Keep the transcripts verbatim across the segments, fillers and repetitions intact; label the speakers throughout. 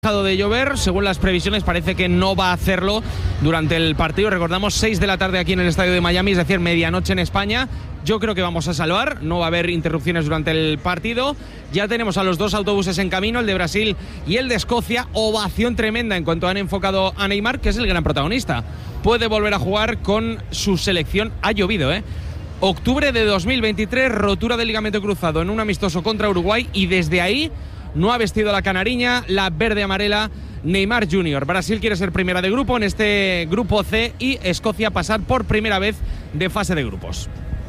Speaker 1: dejado de llover, según las previsiones parece que no va a hacerlo durante el partido. Recordamos, seis de la tarde aquí en el estadio de Miami, es decir, medianoche en España. Yo creo que vamos a salvar, no va a haber interrupciones durante el partido. Ya tenemos a los dos autobuses en camino, el de Brasil y el de Escocia. Ovación tremenda en cuanto han enfocado a Neymar, que es el gran protagonista. Puede volver a jugar con su selección. Ha llovido, ¿eh? Octubre de dos mil veintitrés, rotura del ligamento cruzado en un amistoso contra Uruguay, y desde ahí no ha vestido la canariña, la verde-amarela, Neymar junior Brasil quiere ser primera de grupo en este grupo C y Escocia pasar por primera vez de fase de grupos.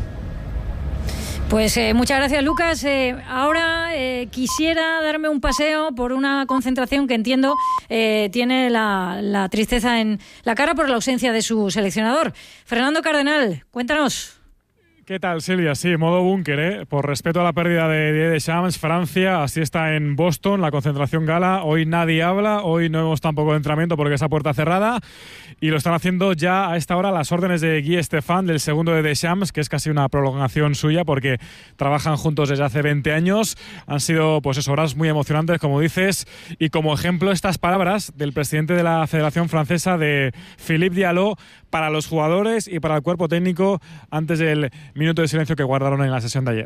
Speaker 2: Pues eh, muchas gracias, Lucas. Eh, ahora eh, quisiera darme un paseo por una concentración que entiendo eh, tiene la, la tristeza en la cara por la ausencia de su seleccionador. Fernando Cardenal, cuéntanos.
Speaker 3: ¿Qué tal, Silvia? Sí, modo búnker, ¿eh? Por respeto a la pérdida de Didier Deschamps, Francia, así está en Boston, la concentración gala. Hoy nadie habla, hoy no vemos tampoco de entrenamiento porque esa puerta cerrada, y lo están haciendo ya a esta hora las órdenes de Guy Stéphane, del segundo de Deschamps, que es casi una prolongación suya porque trabajan juntos desde hace veinte años. Han sido, pues eso, horas muy emocionantes, como dices, y como ejemplo estas palabras del presidente de la Federación Francesa, de Philippe Diallo, para los jugadores y para el cuerpo técnico antes del minuto de silencio que guardaron en la sesión de ayer.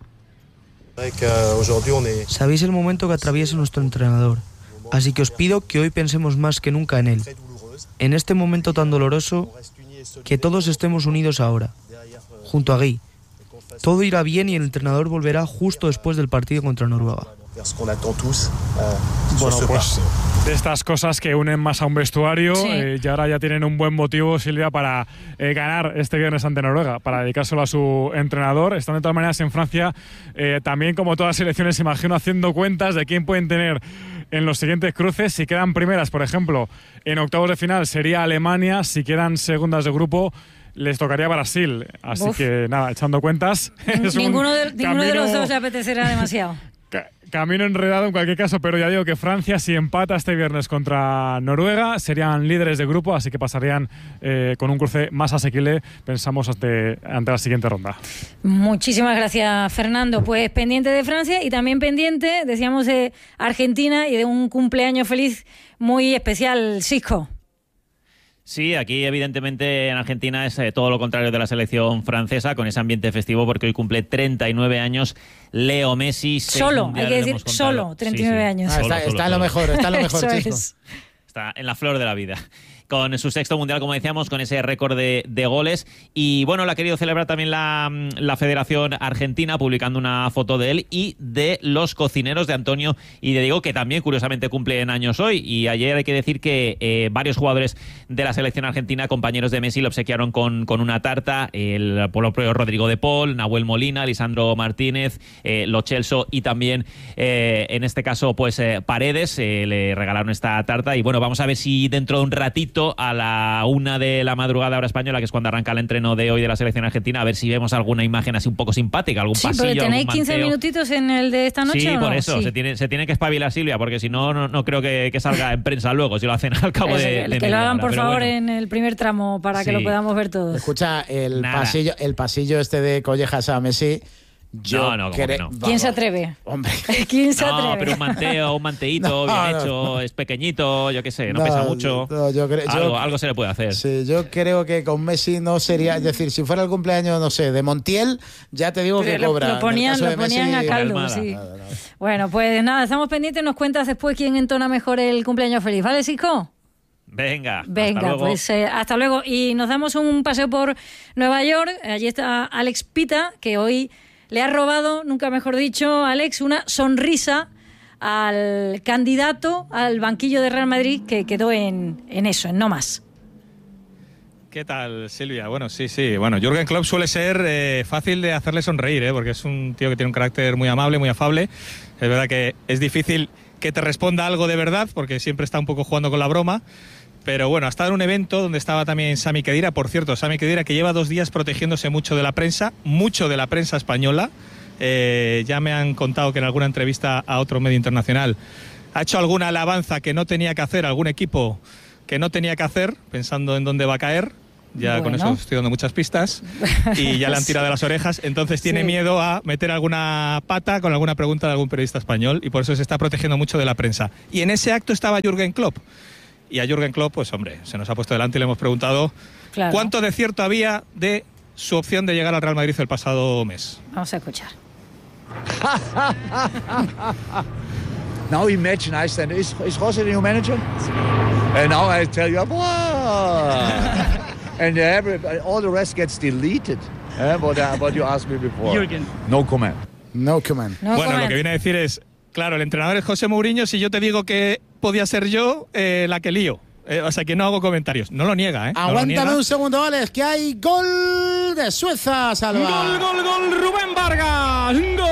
Speaker 4: Sabéis el momento que atraviesa nuestro entrenador, así que os pido que hoy pensemos más que nunca en él. En este momento tan doloroso, que todos estemos unidos ahora, junto a Guy. Todo irá bien y el entrenador volverá justo después del partido contra Noruega.
Speaker 3: Bueno, pues de estas cosas que unen más a un vestuario, sí. eh, y ahora ya tienen un buen motivo, Silvia, para eh, ganar este viernes ante Noruega, para dedicárselo a su entrenador. Están de todas maneras en Francia, eh, también como todas las selecciones, imagino, haciendo cuentas de quién pueden tener en los siguientes cruces. Si quedan primeras, por ejemplo, en octavos de final sería Alemania. Si quedan segundas de grupo, les tocaría Brasil. Así Uf. que nada, echando cuentas. Es
Speaker 2: ninguno de, ninguno de los dos le apetecerá demasiado.
Speaker 3: Camino enredado en cualquier caso, pero ya digo que Francia, si empata este viernes contra Noruega, serían líderes de grupo, así que pasarían eh, con un cruce más asequible, pensamos, ante, ante la siguiente ronda.
Speaker 2: Muchísimas gracias, Fernando. Pues pendiente de Francia y también pendiente, decíamos, de Argentina y de un cumpleaños feliz muy especial, Sisco.
Speaker 5: Sí, aquí evidentemente en Argentina es eh, todo lo contrario de la selección francesa, con ese ambiente festivo, porque hoy cumple treinta y nueve años Leo Messi.
Speaker 2: Solo, hay que decir solo, treinta y nueve sí, sí. años.
Speaker 6: Ah, está,
Speaker 5: solo,
Speaker 6: está
Speaker 5: solo,
Speaker 6: en lo mejor, está en lo mejor,
Speaker 2: Eso
Speaker 6: chico.
Speaker 2: Es.
Speaker 5: Está en la flor de la vida. Con su sexto mundial, como decíamos, con ese récord de, de goles. Y bueno, lo ha querido celebrar también la, la Federación Argentina, publicando una foto de él y de los cocineros de Antonio y de Diego, que también curiosamente cumplen años hoy. Y ayer hay que decir que eh, varios jugadores de la selección argentina, compañeros de Messi, lo obsequiaron con, con una tarta. El propio Rodrigo de Paul, Nahuel Molina, Lisandro Martínez, eh, Lo Celso y también, eh, en este caso, pues eh, Paredes, eh, le regalaron esta tarta. Y bueno, vamos a ver si dentro de un ratito, a la una de la madrugada hora española, que es cuando arranca el entreno de hoy de la selección argentina, a ver si vemos alguna imagen así un poco simpática, algún
Speaker 2: sí,
Speaker 5: pasillo,
Speaker 2: pero ¿tenéis
Speaker 5: algún
Speaker 2: quince
Speaker 5: manteo.
Speaker 2: minutitos en el de esta noche?
Speaker 5: Sí,
Speaker 2: ¿o
Speaker 5: por
Speaker 2: no?
Speaker 5: eso,
Speaker 2: sí.
Speaker 5: se, tiene, se tiene que espabilar, Silvia, porque si no, no, no creo que, que salga en prensa luego, si lo hacen al cabo
Speaker 2: Eso,
Speaker 5: de,
Speaker 2: que,
Speaker 5: de
Speaker 2: que lo hagan,
Speaker 5: hora,
Speaker 2: por favor,
Speaker 5: bueno.
Speaker 2: en el primer tramo para sí. que lo podamos ver todos.
Speaker 6: Escucha, el pasillo, el pasillo este de Collejas a Messi.
Speaker 5: Yo no, no,
Speaker 6: cre-
Speaker 5: no.
Speaker 2: ¿Quién se atreve?
Speaker 6: Hombre.
Speaker 2: ¿Quién se
Speaker 5: no,
Speaker 2: atreve?
Speaker 5: pero un manteo, un manteíto
Speaker 6: no,
Speaker 5: bien
Speaker 6: no,
Speaker 5: hecho,
Speaker 6: no.
Speaker 5: es pequeñito, yo qué sé, no,
Speaker 6: no
Speaker 5: pesa mucho.
Speaker 6: No, yo cre-
Speaker 5: algo,
Speaker 6: yo,
Speaker 5: algo se le puede hacer.
Speaker 6: Sí, yo creo que con Messi no sería, es decir, si fuera el cumpleaños, no sé, de Montiel, ya te digo pero que
Speaker 2: lo,
Speaker 6: cobra.
Speaker 2: Lo ponían, lo ponían
Speaker 6: Messi,
Speaker 2: a caldo, sí. Nada, nada. Bueno, pues nada, estamos pendientes, nos cuentas después quién entona mejor el cumpleaños feliz, ¿vale, Sisco?
Speaker 5: Venga,
Speaker 2: Venga,
Speaker 5: hasta luego.
Speaker 2: pues eh, hasta luego. Y nos damos un paseo por Nueva York. Allí está Alex Pita, que hoy le ha robado, nunca mejor dicho, Alex, una sonrisa al candidato al banquillo de Real Madrid, que quedó en, en eso, en no más.
Speaker 7: ¿Qué tal, Silvia? Bueno, sí, sí. Bueno, Jürgen Klopp suele ser eh, fácil de hacerle sonreír, ¿eh? Porque es un tío que tiene un carácter muy amable, muy afable. Es verdad que es difícil que te responda algo de verdad, porque siempre está un poco jugando con la broma. Pero bueno, ha estado en un evento donde estaba también Sami Khedira. Por cierto, Sami Khedira, que lleva dos días protegiéndose mucho de la prensa, mucho de la prensa española. Eh, ya me han contado que en alguna entrevista a otro medio internacional ha hecho alguna alabanza que no tenía que hacer, algún equipo que no tenía que hacer, pensando en dónde va a caer. Ya
Speaker 2: Bueno.
Speaker 7: con eso estoy dando muchas pistas y ya le han tirado de las orejas, entonces tiene
Speaker 2: Sí.
Speaker 7: miedo a meter alguna pata con alguna pregunta de algún periodista español y por eso se está protegiendo mucho de la prensa. Y en ese acto estaba Jürgen Klopp. Y a Jürgen Klopp, pues hombre, se nos ha puesto delante y le hemos preguntado
Speaker 2: Claro.
Speaker 7: cuánto de cierto había de su opción de llegar al Real Madrid el pasado mes.
Speaker 2: Vamos a escuchar.
Speaker 8: Now imagine I said, is, is Jose the new manager? And now I tell you, wow. And every, all the rest gets deleted. Eh, what, uh, what you asked me before.
Speaker 9: Jürgen.
Speaker 8: No comment.
Speaker 6: No comment.
Speaker 2: No
Speaker 7: bueno,
Speaker 2: comment.
Speaker 7: lo que viene a decir es, claro, el entrenador es José Mourinho, si yo te digo que podía ser yo, eh, la que lío. Eh, o sea que no hago comentarios. No lo niega, ¿eh? No lo
Speaker 6: Aguántame
Speaker 7: niega.
Speaker 6: un segundo, Alex, que hay gol de Suiza, Salva.
Speaker 1: Gol, gol, gol, Rubén Vargas. Gol.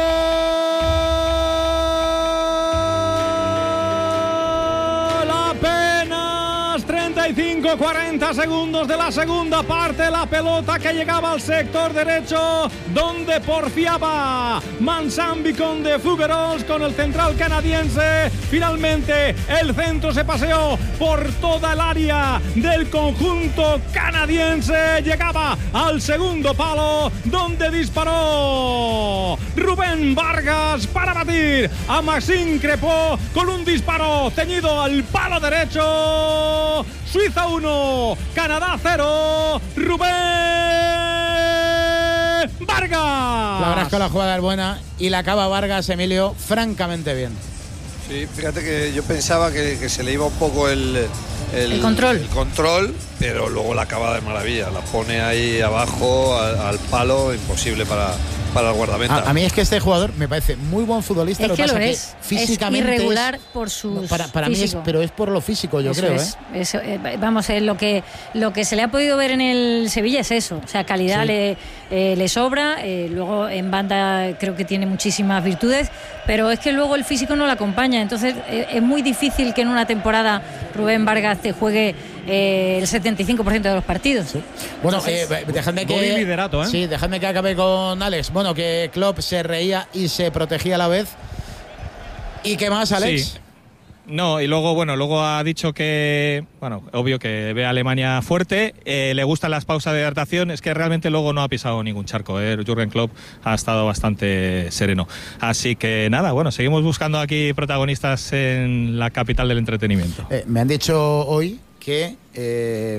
Speaker 1: Apenas treinta y cinco cuarenta segundos de la segunda parte. La pelota que llegaba al sector derecho, donde porfiaba Mansambi con de Fougerols, con el central canadiense. Finalmente el centro se paseó por toda el área del conjunto canadiense. Llegaba al segundo palo, donde disparó Rubén Vargas para batir a Maxime Crépeau con un disparo ceñido al palo derecho. Suiza uno, Canadá cero. Rubén Vargas.
Speaker 6: La verdad es que la jugada es buena y la acaba Vargas, Emilio, francamente bien.
Speaker 10: Sí, fíjate que yo pensaba que, que se le iba un poco el, el,
Speaker 2: El control.
Speaker 10: el control, pero luego la acaba de maravilla. La pone ahí abajo, al, al palo, imposible para, para el guardameta.
Speaker 6: A, a mí es que este jugador me parece muy buen futbolista.
Speaker 2: Es
Speaker 6: lo
Speaker 2: que
Speaker 6: pasa
Speaker 2: lo
Speaker 6: que
Speaker 2: es.
Speaker 6: físicamente
Speaker 2: es irregular
Speaker 6: es-
Speaker 2: por sus
Speaker 6: no, para, para mí es,
Speaker 2: físico.
Speaker 6: pero es por lo físico, yo
Speaker 2: Eso
Speaker 6: creo,
Speaker 2: es,
Speaker 6: ¿eh?
Speaker 2: eso, eh, vamos, eh, lo que lo que se le ha podido ver en el Sevilla es eso, o sea, calidad
Speaker 6: Sí.
Speaker 2: le, eh, le sobra, eh, luego en banda creo que tiene muchísimas virtudes, pero es que luego el físico no le acompaña, entonces eh, es muy difícil que en una temporada Rubén Vargas te juegue eh, el setenta y cinco por ciento de los partidos.
Speaker 6: Bueno,
Speaker 2: Entonces-
Speaker 6: eh, dejadme que.
Speaker 1: Gol y liderato, ¿eh?
Speaker 6: Sí, dejadme que acabe con Alex. Bueno, que Klopp se reía y se protegía a la vez. ¿Y qué más, Alex?
Speaker 7: Sí. No, y luego, bueno, luego ha dicho que, bueno, obvio que ve a Alemania fuerte, eh, le gustan las pausas de hidratación, es que realmente luego no ha pisado ningún charco, ¿eh? Jürgen Klopp ha estado bastante sereno. Así que nada, bueno, seguimos buscando aquí protagonistas en la capital del entretenimiento.
Speaker 6: Eh, me han dicho hoy que. eh,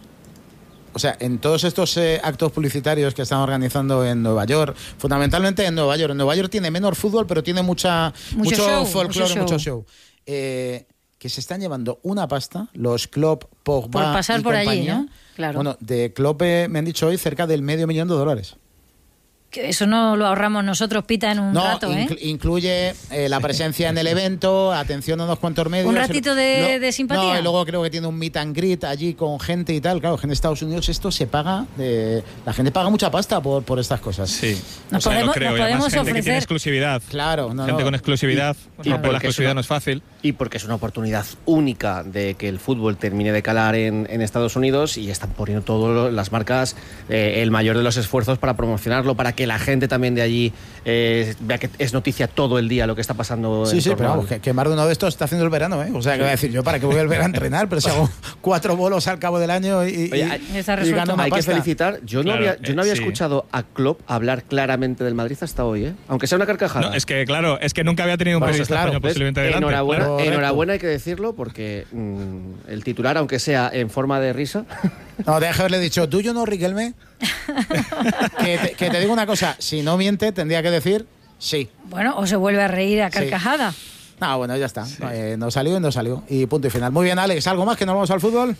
Speaker 6: o sea, en todos estos eh, actos publicitarios que están organizando en Nueva York, fundamentalmente en Nueva York. En Nueva York tiene menos fútbol, pero tiene mucha,
Speaker 2: Mucho
Speaker 6: mucho,
Speaker 2: show,
Speaker 6: folclore,
Speaker 2: mucho
Speaker 6: mucho
Speaker 2: show.
Speaker 6: show. Eh, que se están llevando una pasta, los Klopp, Pogba
Speaker 2: Por pasar
Speaker 6: y
Speaker 2: por allí,
Speaker 6: compañía.
Speaker 2: ¿no? Claro.
Speaker 6: Bueno, de Klopp eh, me han dicho hoy cerca del medio millón de dólares.
Speaker 2: Que eso no lo ahorramos nosotros, Pita, en un
Speaker 6: No,
Speaker 2: rato, ¿eh?
Speaker 6: inclu- incluye eh, la presencia en el evento, atención a unos cuantos medios.
Speaker 2: Un ratito de-
Speaker 6: Lo-
Speaker 2: de simpatía.
Speaker 6: No, y luego creo que tiene un meet and greet allí con gente y tal. Claro, que en Estados Unidos esto se paga, de, la gente paga mucha pasta por, por estas cosas.
Speaker 7: Sí,
Speaker 2: Nos
Speaker 7: o sea, lo
Speaker 2: podemos-
Speaker 7: creo,
Speaker 2: nos
Speaker 7: y además
Speaker 2: podemos
Speaker 7: gente que tiene
Speaker 2: ofrecer-
Speaker 7: exclusividad.
Speaker 6: Claro, no,
Speaker 7: gente
Speaker 6: no.
Speaker 7: con exclusividad,
Speaker 11: Y- y
Speaker 7: romper la
Speaker 11: porque es
Speaker 7: exclusividad
Speaker 11: una-
Speaker 7: no es fácil.
Speaker 11: Y porque es una oportunidad única de que el fútbol termine de calar en, en Estados Unidos y están poniendo todas las marcas eh, el mayor de los esfuerzos para promocionarlo, para que la gente también de allí eh, vea que es noticia todo el día lo que está pasando.
Speaker 6: Sí,
Speaker 11: en
Speaker 6: sí,
Speaker 11: torno
Speaker 6: pero vamos,
Speaker 11: al-
Speaker 6: que, que más de uno de estos está haciendo el verano, ¿eh? O sea, que voy a decir yo, ¿para qué voy a volver a entrenar? Pero si hago cuatro bolos al cabo del año y, y,
Speaker 11: Oye, hay-
Speaker 6: y
Speaker 2: Está
Speaker 6: gano
Speaker 2: resuelto.
Speaker 6: una
Speaker 11: Hay que
Speaker 6: pasta.
Speaker 11: felicitar. Yo no
Speaker 7: Claro,
Speaker 11: había, yo no había
Speaker 7: eh, sí.
Speaker 11: escuchado a Klopp hablar claramente del Madrid hasta hoy, ¿eh? Aunque sea una carcajada.
Speaker 7: No, es que claro, es que nunca había tenido un
Speaker 6: Bueno,
Speaker 7: periodista
Speaker 6: claro,
Speaker 7: español
Speaker 11: ¿Ves?
Speaker 7: posiblemente delante.
Speaker 11: enhorabuena,
Speaker 6: Correcto.
Speaker 11: enhorabuena hay que decirlo porque mm, el titular, aunque sea en forma de risa,
Speaker 6: No, deja de haberle dicho, ¿tú yo no, Riquelme? que, te, que te digo una cosa, si no miente, tendría que decir sí.
Speaker 2: Bueno, o se vuelve a reír a
Speaker 6: Sí.
Speaker 2: carcajada.
Speaker 6: No, bueno, ya está. Eh, no salió y no salió. Y punto y final. Muy bien, Alex. ¿Algo más que nos vamos al fútbol?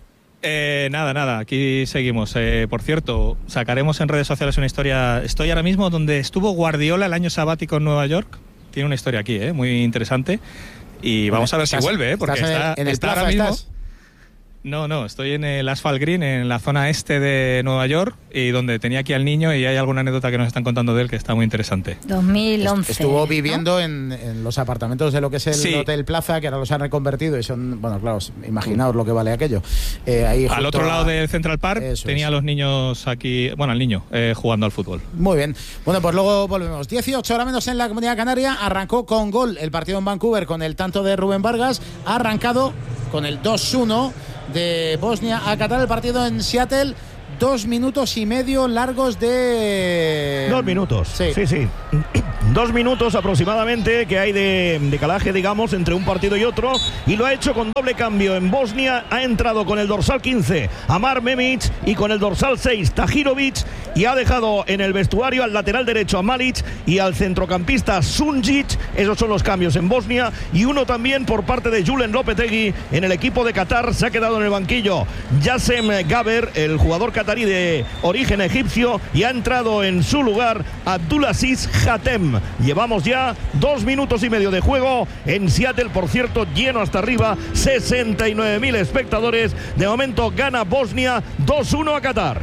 Speaker 7: Eh, nada, nada, aquí seguimos. Eh, por cierto, sacaremos en redes sociales una historia. Estoy ahora mismo donde estuvo Guardiola el año sabático en Nueva York. Tiene una historia aquí, eh, muy interesante. Y vamos a ver si
Speaker 6: Estás-
Speaker 7: vuelve, eh, porque
Speaker 6: estás en el-
Speaker 7: está,
Speaker 6: en el
Speaker 7: está
Speaker 6: Plaza,
Speaker 7: ahora mismo.
Speaker 6: ¿estás?
Speaker 7: No, no, estoy en el Asphalt Green, en la zona este de Nueva York, y donde tenía aquí al niño, y hay alguna anécdota que nos están contando de él que está muy interesante.
Speaker 2: dos mil once.
Speaker 6: Estuvo
Speaker 2: ¿no?
Speaker 6: viviendo en, en los apartamentos de lo que es el
Speaker 7: Sí.
Speaker 6: Hotel Plaza, que ahora los han reconvertido y son, bueno, claro, imaginaos lo que vale aquello. Eh, ahí
Speaker 7: Al
Speaker 6: junto
Speaker 7: otro
Speaker 6: a-
Speaker 7: lado del Central Park
Speaker 6: Eso
Speaker 7: tenía
Speaker 6: es.
Speaker 7: a los niños aquí, bueno, al niño, eh, jugando al fútbol.
Speaker 6: Muy bien. Bueno, pues luego volvemos. dieciocho horas menos en la Comunidad Canaria. Arrancó con gol el partido en Vancouver con el tanto de Rubén Vargas. Ha arrancado con el dos uno de Bosnia a Qatar el partido en Seattle. dos minutos y medio largos de...
Speaker 9: Dos minutos, sí, sí. sí. Dos minutos aproximadamente que hay de, de calaje, digamos, entre un partido y otro, y lo ha hecho con doble cambio. En Bosnia ha entrado con el dorsal quince Amar Memic y con el dorsal seis Tahirovic, y ha dejado en el vestuario al lateral derecho a Malic y al centrocampista Sunjic. Esos son los cambios en Bosnia, y uno también por parte de Julen Lopetegui en el equipo de Qatar. Se ha quedado en el banquillo Yassem Gaber, el jugador catarí de origen egipcio, y ha entrado en su lugar Abdulaziz Hatem. Llevamos ya dos minutos y medio de juego en Seattle, por cierto, lleno hasta arriba, sesenta y nueve mil espectadores. De momento gana Bosnia dos uno a Qatar.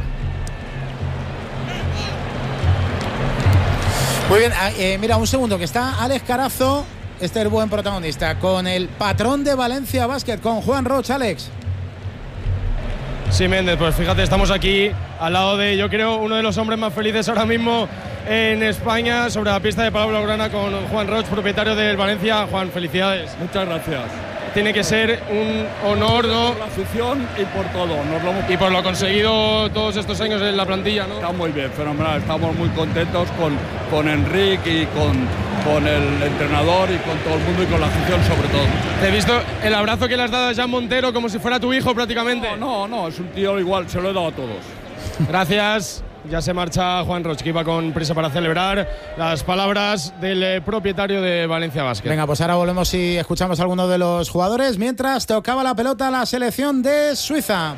Speaker 6: Muy bien, eh, mira, un segundo, que está Alex Carazo, este es el buen protagonista, con el patrón de Valencia Basket, con Juan Roch. Alex.
Speaker 12: Sí, Méndez, pues fíjate, estamos aquí al lado de, yo creo, uno de los hombres más felices ahora mismo en España, sobre la pista de Palau Blaugrana, con Juan Roch, propietario del Valencia. Juan, felicidades.
Speaker 13: Muchas gracias.
Speaker 12: Tiene que ser un honor, ¿no?
Speaker 13: Por la afición y por todo. Nos lo hemos...
Speaker 12: Y por lo conseguido todos estos años en la plantilla, ¿no?
Speaker 13: Está muy bien, fenomenal. Estamos muy contentos con, con Enrique y con, con el entrenador y con todo el mundo y con la afición sobre todo.
Speaker 12: Te he visto el abrazo que le has dado a Jan Montero como si fuera tu hijo prácticamente.
Speaker 13: No, no, no, es un tío igual, se lo he dado a todos.
Speaker 12: Gracias. Ya se marcha Juan Roch, que iba con prisa para celebrar las palabras del eh, propietario de Valencia Basket.
Speaker 6: Venga, pues ahora volvemos y escuchamos a alguno de los jugadores. Mientras tocaba la pelota la selección de Suiza.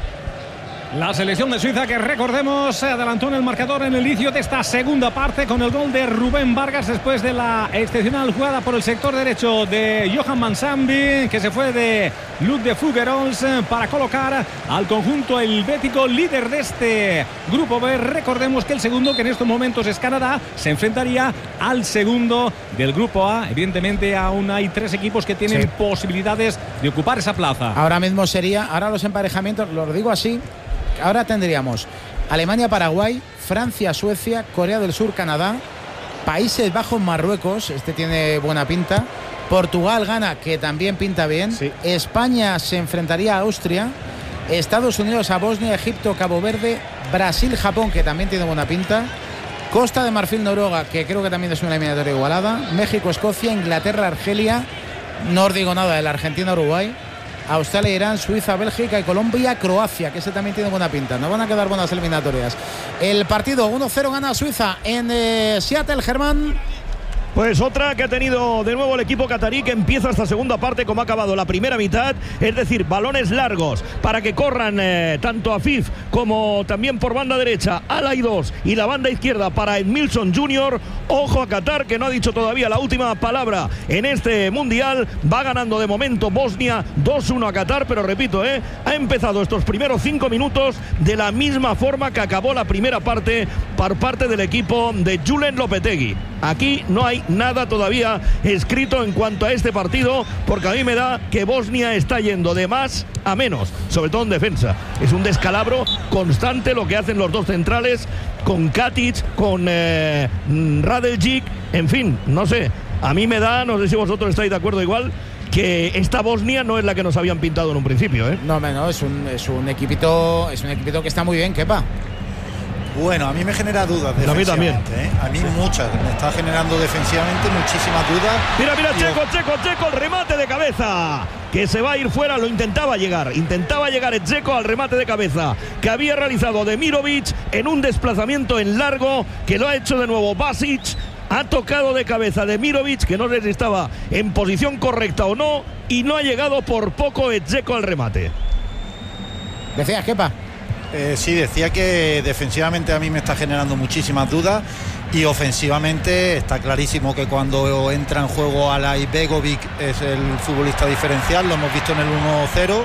Speaker 14: La selección de Suiza, que recordemos se adelantó en el marcador en el inicio de esta segunda parte con el gol de Rubén Vargas después de la excepcional jugada por el sector derecho de Johan Mansambi, que se fue de Luc de Fougerols para colocar al conjunto helvético líder de este grupo B. Recordemos que el segundo, que en estos momentos es Canadá, se enfrentaría al segundo del grupo A. Evidentemente aún hay tres equipos que tienen sí. posibilidades de ocupar esa plaza.
Speaker 6: Ahora mismo sería, ahora los emparejamientos, lo digo así, ahora tendríamos Alemania-Paraguay, Francia-Suecia, Corea del Sur, Canadá, Países Bajos, Marruecos, este tiene buena pinta, Portugal, Ghana, que también pinta bien, sí. España se enfrentaría a Austria, Estados Unidos a Bosnia, Egipto, Cabo Verde, Brasil, Japón, que también tiene buena pinta, Costa de Marfil, Noruega, que creo que también es una eliminatoria igualada, México, Escocia, Inglaterra, Argelia, no os digo nada del Argentina, Uruguay, Australia, Irán, Suiza, Bélgica y Colombia, Croacia, que ese también tiene buena pinta. Nos van a quedar buenas eliminatorias. El partido uno cero gana Suiza en eh, Seattle, Germán.
Speaker 9: Pues otra que ha tenido de nuevo el equipo catarí, que empieza esta segunda parte como ha acabado la primera mitad, es decir, balones largos para que corran eh, tanto Afif como también por banda derecha Alay dos y la banda izquierda para Edmilson junior Ojo a Qatar, que no ha dicho todavía la última palabra en este mundial. Va ganando de momento Bosnia dos uno a Qatar, pero repito, eh, ha empezado estos primeros cinco minutos de la misma forma que acabó la primera parte por parte del equipo de Julen Lopetegui. Aquí no hay nada todavía escrito en cuanto a este partido, porque a mí me da que Bosnia está yendo de más a menos, sobre todo en defensa. Es un descalabro constante lo que hacen los dos centrales, con Katic, con eh, Radeljic, en fin, no sé. A mí me da, no sé si vosotros estáis de acuerdo igual, que esta Bosnia no es la que nos habían pintado en un principio, ¿eh?
Speaker 6: No, no, es un, es un equipito, es un equipito que está muy bien, Kepa.
Speaker 15: Bueno, a mí me genera dudas
Speaker 9: defensivamente. A mí también.
Speaker 15: ¿eh? A mí muchas. Me está generando defensivamente muchísimas dudas.
Speaker 9: Mira, mira, Checo, Checo, Checo, el remate de cabeza. Que se va a ir fuera, lo intentaba llegar. Intentaba llegar el Checo al remate de cabeza que había realizado Demirovic en un desplazamiento en largo, que lo ha hecho de nuevo Basic. Ha tocado de cabeza Demirovic, que no sé si estaba en posición correcta o no, y no ha llegado por poco el Checo al remate.
Speaker 6: Decías, Kepa.
Speaker 15: Eh, sí, decía que defensivamente a mí me está generando muchísimas dudas, y ofensivamente está clarísimo que cuando entra en juego Alay Begovic es el futbolista diferencial. Lo hemos visto en el uno cero,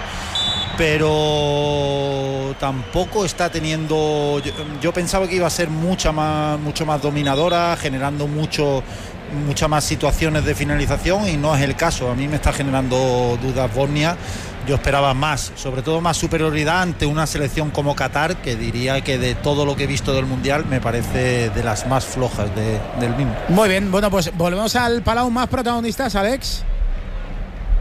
Speaker 15: pero tampoco está teniendo, yo, yo pensaba que iba a ser mucha más, mucho más dominadora, generando mucho muchas más situaciones de finalización, y no es el caso. A mí me está generando dudas Bosnia. Yo esperaba más, sobre todo más superioridad ante una selección como Qatar, que diría que de todo lo que he visto del Mundial me parece de las más flojas de, del mismo.
Speaker 6: Muy bien, bueno, pues volvemos al Palau. Más protagonistas, Alex.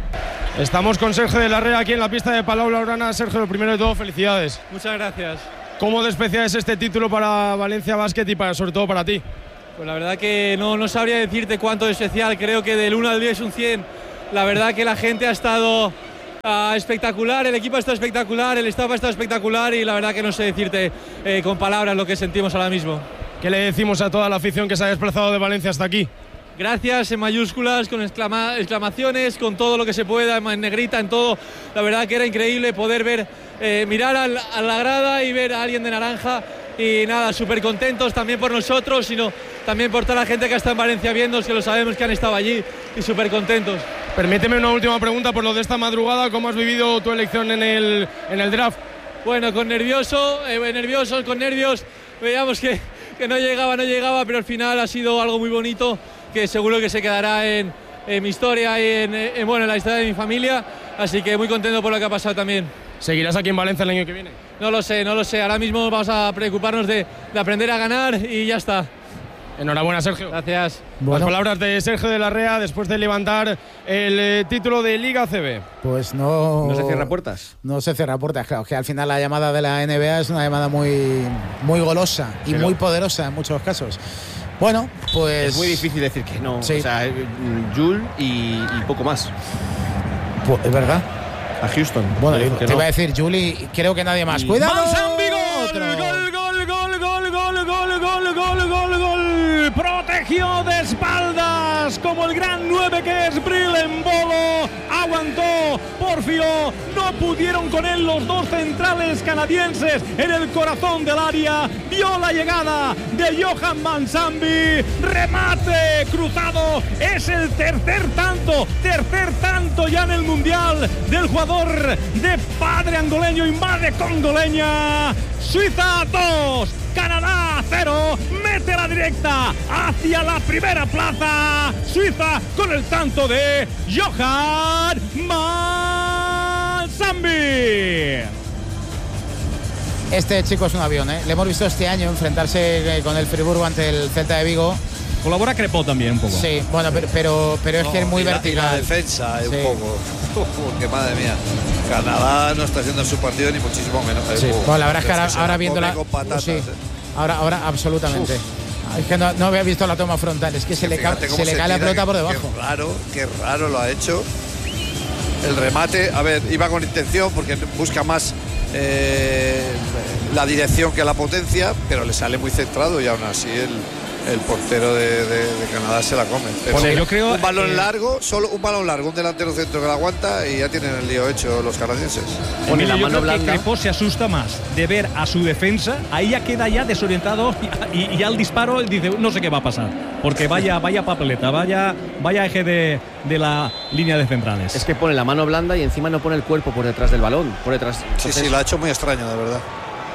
Speaker 12: Estamos con Sergio de la Rea aquí en la pista de Palau Blaugrana. Sergio, lo primero de todo, felicidades.
Speaker 16: Muchas gracias.
Speaker 12: ¿Cómo de especial es este título para Valencia Basket y para, sobre todo para ti?
Speaker 16: Pues la verdad que no, no sabría decirte cuánto de especial, creo que del uno al diez un cien. La verdad que la gente ha estado uh, espectacular, el equipo ha estado espectacular, el staff ha estado espectacular y la verdad que no sé decirte eh, con palabras lo que sentimos ahora mismo.
Speaker 12: ¿Qué le decimos a toda la afición que se ha desplazado de Valencia hasta aquí?
Speaker 16: Gracias en mayúsculas, con exclama, exclamaciones, con todo lo que se pueda, en negrita, en todo. La verdad que era increíble poder ver, eh, mirar al, a la grada y ver a alguien de naranja. Y nada, súper contentos también por nosotros, sino también por toda la gente que está en Valencia viendo, que lo sabemos que han estado allí y súper contentos.
Speaker 12: Permíteme una última pregunta por lo de esta madrugada. ¿Cómo has vivido tu elección en el, en el draft?
Speaker 16: Bueno, con nervioso, eh, nervioso, con nervios. Veíamos que, que no llegaba, no llegaba, pero al final ha sido algo muy bonito que seguro que se quedará en, en mi historia y en, en, bueno, en la historia de mi familia. Así que muy contento por lo que ha pasado también.
Speaker 12: ¿Seguirás aquí en Valencia el año que viene?
Speaker 16: No lo sé, no lo sé. Ahora mismo vamos a preocuparnos de, de aprender a ganar y ya está.
Speaker 12: Enhorabuena, Sergio.
Speaker 16: Gracias.
Speaker 12: Bueno. Las palabras de Sergio de la Rea después de levantar el eh, título de Liga A C B.
Speaker 6: Pues no...
Speaker 11: ¿No se cierra puertas?
Speaker 6: No se cierra puertas, claro. Que al final la llamada de la N B A es una llamada muy, muy golosa y Pero... muy poderosa en muchos casos. Bueno, pues...
Speaker 11: Es muy difícil decir que no.
Speaker 6: Sí.
Speaker 11: O sea, Jul y, y poco más.
Speaker 6: Pues, es verdad.
Speaker 11: A Houston.
Speaker 6: Bueno, te no. iba a decir Juli, creo que nadie más.
Speaker 14: Y
Speaker 6: ¡Cuidado!
Speaker 14: Mansambi, gol, gol, gol, gol, gol, gol, gol, gol, gol, gol, gol. Protegió de espaldas como el gran nueve que es Brill en Bolo. Aguantó, porfió. No pudieron con él los dos centrales canadienses en el corazón del área. Vio la llegada de Johan Mansambi. Remate cruzado. Es el tercer tanto, tercer tanto ya en el Mundial del jugador de padre angoleño y madre congoleña. Suiza dos, Canadá cero, mete la directa hacia la primera plaza. Suiza con el tanto de Johan Mansambi.
Speaker 6: Este chico es un avión, ¿eh? Le hemos visto este año enfrentarse con el Friburgo ante el Celta de Vigo.
Speaker 14: Colabora Crepó también un poco.
Speaker 6: Sí, bueno, pero, pero, pero es
Speaker 10: no,
Speaker 6: que es muy
Speaker 10: y la,
Speaker 6: vertical.
Speaker 10: Y la defensa,
Speaker 6: sí.
Speaker 10: un poco. Uf, que madre mía. Canadá no está haciendo su partido ni muchísimo menos.
Speaker 6: Sí.
Speaker 10: Uf,
Speaker 6: bueno, la verdad es que ahora, ahora viendo la.
Speaker 10: Patatas,
Speaker 6: sí.
Speaker 10: ¿eh?
Speaker 6: Ahora, ahora absolutamente. Uf. Es que no, no había visto la toma frontal, es que se le, ca se se le cae la pelota
Speaker 10: que,
Speaker 6: por debajo.
Speaker 10: Qué raro, qué raro lo ha hecho. El remate, a ver, iba con intención porque busca más eh, la dirección que la potencia, pero le sale muy centrado y aún así el. El portero de, de, de Canadá se la come. Pero
Speaker 14: bueno, yo creo,
Speaker 10: un balón
Speaker 14: eh,
Speaker 10: largo, solo un balón largo, un delantero centro que la aguanta y ya tienen el lío hecho los canadienses.
Speaker 14: Bueno, yo creo blanda. que Crepó se asusta más de ver a su defensa, ahí ya queda ya desorientado y, y, y al disparo él dice no sé qué va a pasar, porque vaya, vaya papeleta, vaya, vaya eje de, de la línea de centrales.
Speaker 11: Es que pone la mano blanda y encima no pone el cuerpo por detrás del balón, por detrás.
Speaker 10: Sí, sí, lo ha hecho muy extraño, de verdad.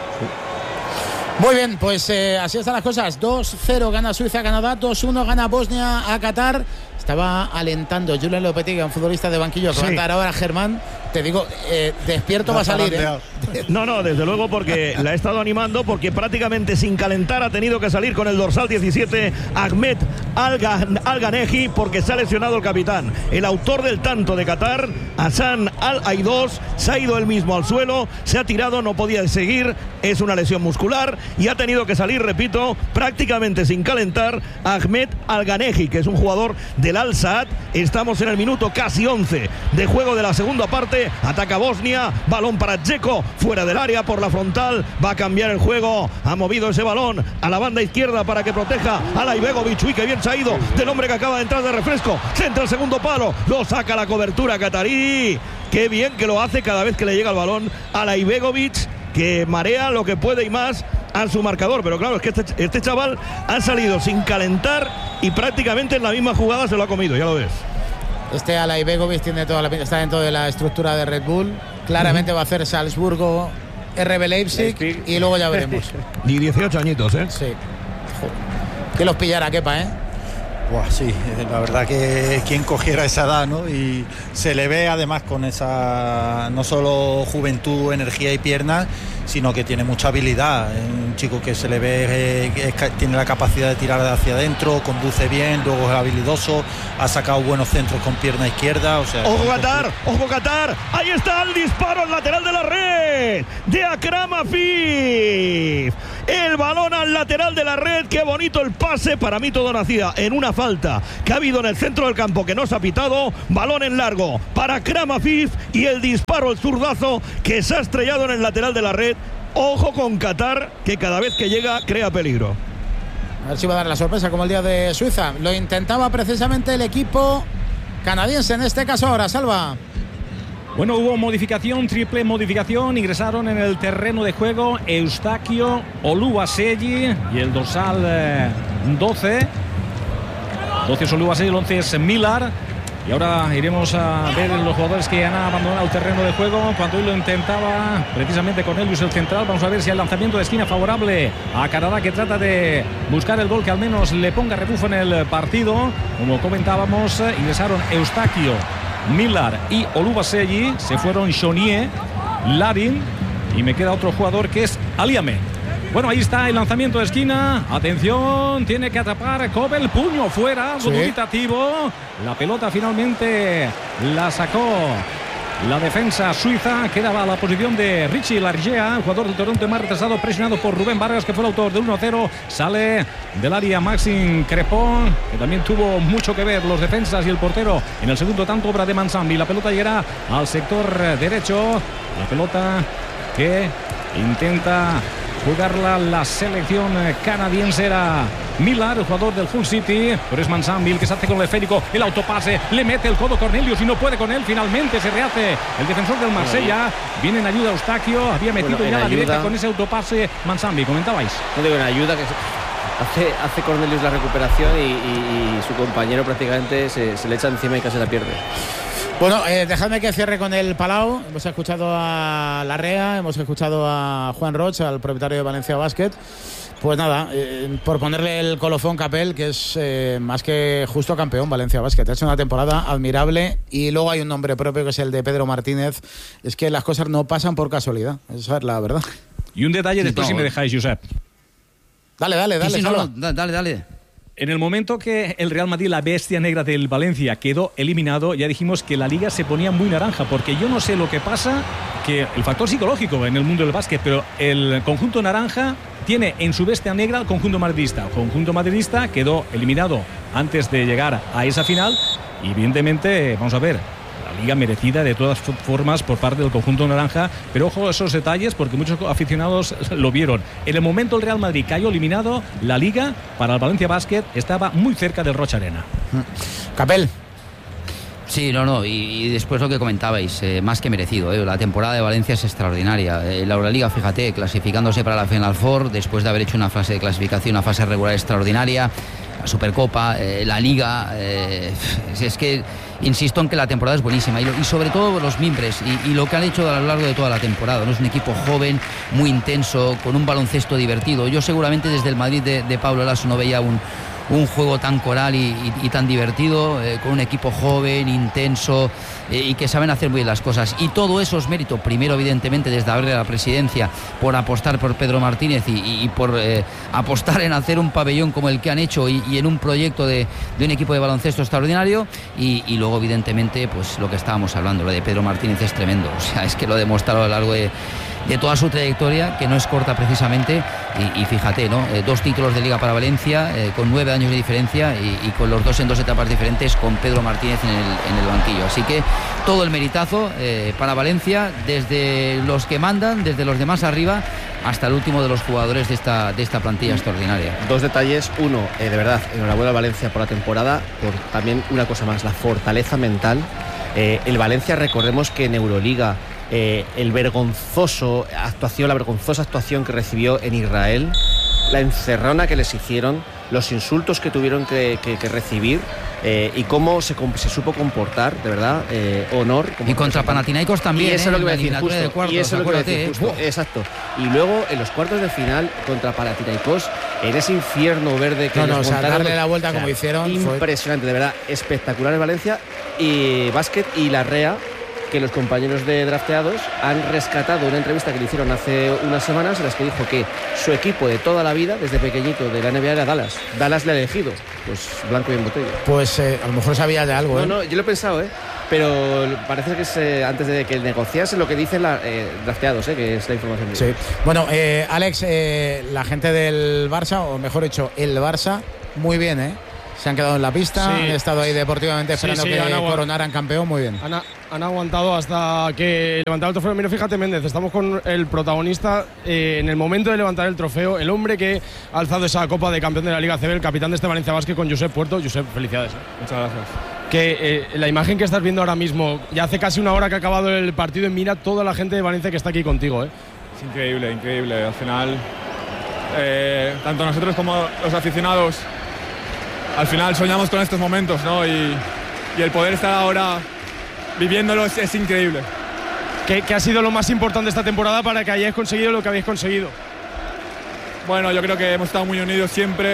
Speaker 6: Muy bien, pues eh, así están las cosas. dos cero gana Suiza a Canadá, dos uno gana Bosnia a Qatar. Estaba alentando Julen Lopetegui, un futbolista de banquillo, que sí. va a entrar ahora Germán. Te digo, eh, despierto va a salir. ¿eh?
Speaker 9: No, no, desde luego porque la ha estado animando, porque prácticamente sin calentar ha tenido que salir con el dorsal diecisiete Ahmed Al-Ghaneji, porque se ha lesionado el capitán. El autor del tanto de Qatar, Hassan Al-Aidos, se ha ido él mismo al suelo, se ha tirado, no podía seguir, es una lesión muscular y ha tenido que salir, repito, prácticamente sin calentar Ahmed Al-Ghaneji, que es un jugador del Al-Saad. Estamos en el minuto casi once de juego de la segunda parte. Ataca Bosnia, balón para Dzeko, fuera del área por la frontal, va a cambiar el juego, ha movido ese balón a la banda izquierda para que proteja a Laibegovic. Uy, que bien se ha ido del hombre que acaba de entrar de refresco, centra el segundo palo, lo saca la cobertura catarí. Qué bien que lo hace cada vez que le llega el balón a Laibegovic, que marea lo que puede y más a su marcador, pero claro, es que este, este chaval ha salido sin calentar y prácticamente en la misma jugada se lo ha comido, ya lo ves.
Speaker 6: Este Alaibegovic tiene toda la pinta, está dentro de la estructura de Red Bull. Claramente uh-huh. va a hacer Salzburgo, R B Leipzig, Leipzig y luego ya veremos.
Speaker 9: Ni dieciocho añitos, ¿eh?
Speaker 6: Sí. Que los pillara Kepa, ¿eh?
Speaker 15: Buah, sí, la verdad que quien cogiera esa edad, ¿no? Y se le ve además con esa no solo juventud, energía y piernas, sino que tiene mucha habilidad. Es un chico que se le ve, eh, es, tiene la capacidad de tirar hacia adentro, conduce bien, luego es habilidoso, ha sacado buenos centros con pierna izquierda. O sea,
Speaker 9: ojo Qatar, ojo Qatar, ahí está el disparo al lateral de la red de Akram Afif. El balón al lateral de la red, qué bonito el pase, para mí todo nacía en una falta que ha habido en el centro del campo que no se ha pitado, balón en largo para Akram Afif y el disparo, el zurdazo que se ha estrellado en el lateral de la red. Ojo con Qatar, que cada vez que llega crea peligro.
Speaker 6: A ver si va a dar la sorpresa como el día de Suiza. Lo intentaba precisamente el equipo canadiense en este caso ahora, Salva.
Speaker 14: Bueno, hubo modificación, triple modificación. Ingresaron en el terreno de juego Eustaquio Oluwaseyi y el dorsal eh, doce. doce es Oluwaseyi, el once es Millar. Y ahora iremos a ver los jugadores que han abandonado el terreno de juego. Cuando él lo intentaba, precisamente Cornelius el central. Vamos a ver si el lanzamiento de esquina favorable a Canadá, que trata de buscar el gol que al menos le ponga rebufo en el partido. Como comentábamos, ingresaron Eustaquio, Millar y Oluwaseyi. Se fueron Chonier, Larin y me queda otro jugador que es Aliamen. Bueno, ahí está el lanzamiento de esquina. Atención, tiene que atrapar Kobel, puño fuera, algo dubitativo. La pelota finalmente la sacó la defensa suiza. Quedaba a la posición de Richie Largea, el jugador del Toronto más retrasado, presionado por Rubén Vargas, que fue el autor del uno cero. Sale del área Maxime Crepon, que también tuvo mucho que ver los defensas y el portero en el segundo tanto, obra de Mansambi. La pelota llegará al sector derecho. La pelota que intenta jugarla la selección canadiense. Era Millar, el jugador del Hull City, pero es Mansambi el que se hace con el esférico, el autopase, le mete el codo Cornelius y no puede con él, finalmente se rehace el defensor del Marsella. Viene en ayuda Eustaquio, había metido bueno, ya la ayuda directa con ese autopase Mansambi, comentabais.
Speaker 11: No digo en ayuda, que hace, hace Cornelius la recuperación y, y, y su compañero prácticamente se, se le echa encima y casi la pierde.
Speaker 6: Bueno, eh, dejadme que cierre con el Palau. Hemos escuchado a Larrea, hemos escuchado a Juan Roch, al propietario de Valencia Basket. Pues nada, eh, por ponerle el colofón Capel, que es eh, más que justo campeón Valencia Basket. Ha hecho una temporada admirable y luego hay un nombre propio que es el de Pedro Martínez. Es que las cosas no pasan por casualidad, esa es la verdad.
Speaker 14: Y un detalle después, no, si me dejáis, Josep.
Speaker 6: Dale, dale, dale.
Speaker 17: Sí, sí, no, no, dale, dale.
Speaker 14: En el momento que el Real Madrid, la bestia negra del Valencia, quedó eliminado, ya dijimos que la liga se ponía muy naranja, porque yo no sé lo que pasa, que el factor psicológico en el mundo del básquet, pero el conjunto naranja tiene en su bestia negra al conjunto madridista. El conjunto madridista quedó eliminado antes de llegar a esa final y evidentemente, vamos a ver, la liga merecida de todas formas por parte del conjunto naranja, pero ojo a esos detalles porque muchos aficionados lo vieron. En el momento el Real Madrid cayó eliminado, la liga para el Valencia Basket estaba muy cerca del Rocha Arena.
Speaker 6: Capel.
Speaker 17: Sí, no, no, y, y después lo que comentabais, eh, más que merecido, eh, la temporada de Valencia es extraordinaria. Eh, la Euroliga, fíjate, clasificándose para la Final Four, después de haber hecho una fase de clasificación, una fase regular extraordinaria, la Supercopa, eh, la Liga, eh, es que insisto en que la temporada es buenísima y, lo, y sobre todo los mimbres y, y lo que han hecho a lo largo de toda la temporada, ¿no? Es un equipo joven, muy intenso, con un baloncesto divertido. Yo seguramente desde el Madrid de, de Pablo Lasso no veía un un juego tan coral y, y, y tan divertido, eh, con un equipo joven, intenso eh, y que saben hacer muy bien las cosas. Y todo eso es mérito, primero evidentemente desde haberle a la presidencia por apostar por Pedro Martínez y, y, y por eh, apostar en hacer un pabellón como el que han hecho y, y en un proyecto de, de un equipo de baloncesto extraordinario y, y luego evidentemente pues lo que estábamos hablando, lo de Pedro Martínez es tremendo, o sea, es que lo ha demostrado a lo largo de de toda su trayectoria, que no es corta precisamente, y, y fíjate, ¿no? Eh, dos títulos de Liga para Valencia, eh, con nueve años de diferencia y, y con los dos en dos etapas diferentes, con Pedro Martínez en el, en el banquillo. Así que todo el meritazo eh, para Valencia, desde los que mandan, desde los demás arriba, hasta el último de los jugadores de esta, de esta plantilla extraordinaria.
Speaker 11: Dos detalles. Uno, eh, de verdad, enhorabuena a Valencia por la temporada, por también una cosa más, la fortaleza mental. Eh, el Valencia, recordemos que en Euroliga Eh, el vergonzoso actuación, la vergonzosa actuación que recibió en Israel, la encerrona que les hicieron, los insultos que tuvieron que, que, que recibir eh, y cómo se, se supo comportar, de verdad, eh, honor.
Speaker 17: Y contra Panathinaikos también.
Speaker 11: Y eso
Speaker 17: eh,
Speaker 11: es lo que voy a decir,
Speaker 17: justo,
Speaker 11: justo,
Speaker 17: de cuartos,
Speaker 11: y eso es lo que voy a decir,
Speaker 17: eh.
Speaker 11: justo, exacto. Y luego en los cuartos de final contra Panathinaikos, en ese infierno verde que
Speaker 6: no,
Speaker 11: nos
Speaker 6: no, o sea,
Speaker 11: montaron.
Speaker 6: darle la vuelta
Speaker 11: O sea,
Speaker 6: como hicieron.
Speaker 11: Impresionante,
Speaker 6: fue...
Speaker 11: de verdad. Espectacular el Valencia y básquet y la Rea, que los compañeros de drafteados han rescatado una entrevista que le hicieron hace unas semanas en las que dijo que su equipo de toda la vida, desde pequeñito de la N B A, era Dallas. Dallas le ha elegido, pues blanco y en botella.
Speaker 6: Pues eh, a lo mejor sabía de algo, ¿eh?
Speaker 11: No, no, yo lo he pensado, ¿eh? Pero parece que es eh, antes de que negociase lo que dicen los eh, drafteados, ¿eh? Que es la información.
Speaker 6: Sí. Bueno, eh, Alex, eh, la gente del Barça, o mejor dicho, el Barça, muy bien, ¿eh? Se han quedado en la pista, sí. Han estado ahí deportivamente esperando sí, sí, que coronaran campeón, muy bien.
Speaker 12: Han, han aguantado hasta que levantaron el trofeo. Mira, fíjate, Méndez, estamos con el protagonista eh, en el momento de levantar el trofeo, el hombre que ha alzado esa copa de campeón de la Liga C B, el capitán de este Valencia Basket con Josep Puerto. Josep, felicidades. ¿eh?
Speaker 13: Muchas gracias.
Speaker 12: Que eh, la imagen que estás viendo ahora mismo, ya hace casi una hora que ha acabado el partido y mira toda la gente de Valencia que está aquí contigo. ¿eh?
Speaker 13: Es increíble, increíble. Al final, eh, tanto nosotros como los aficionados, al final soñamos con estos momentos, ¿no? Y, y el poder estar ahora viviéndolo es, es increíble.
Speaker 12: ¿Qué, ¿Qué ha sido lo más importante esta temporada para que hayáis conseguido lo que habéis conseguido?
Speaker 13: Bueno, yo creo que hemos estado muy unidos siempre.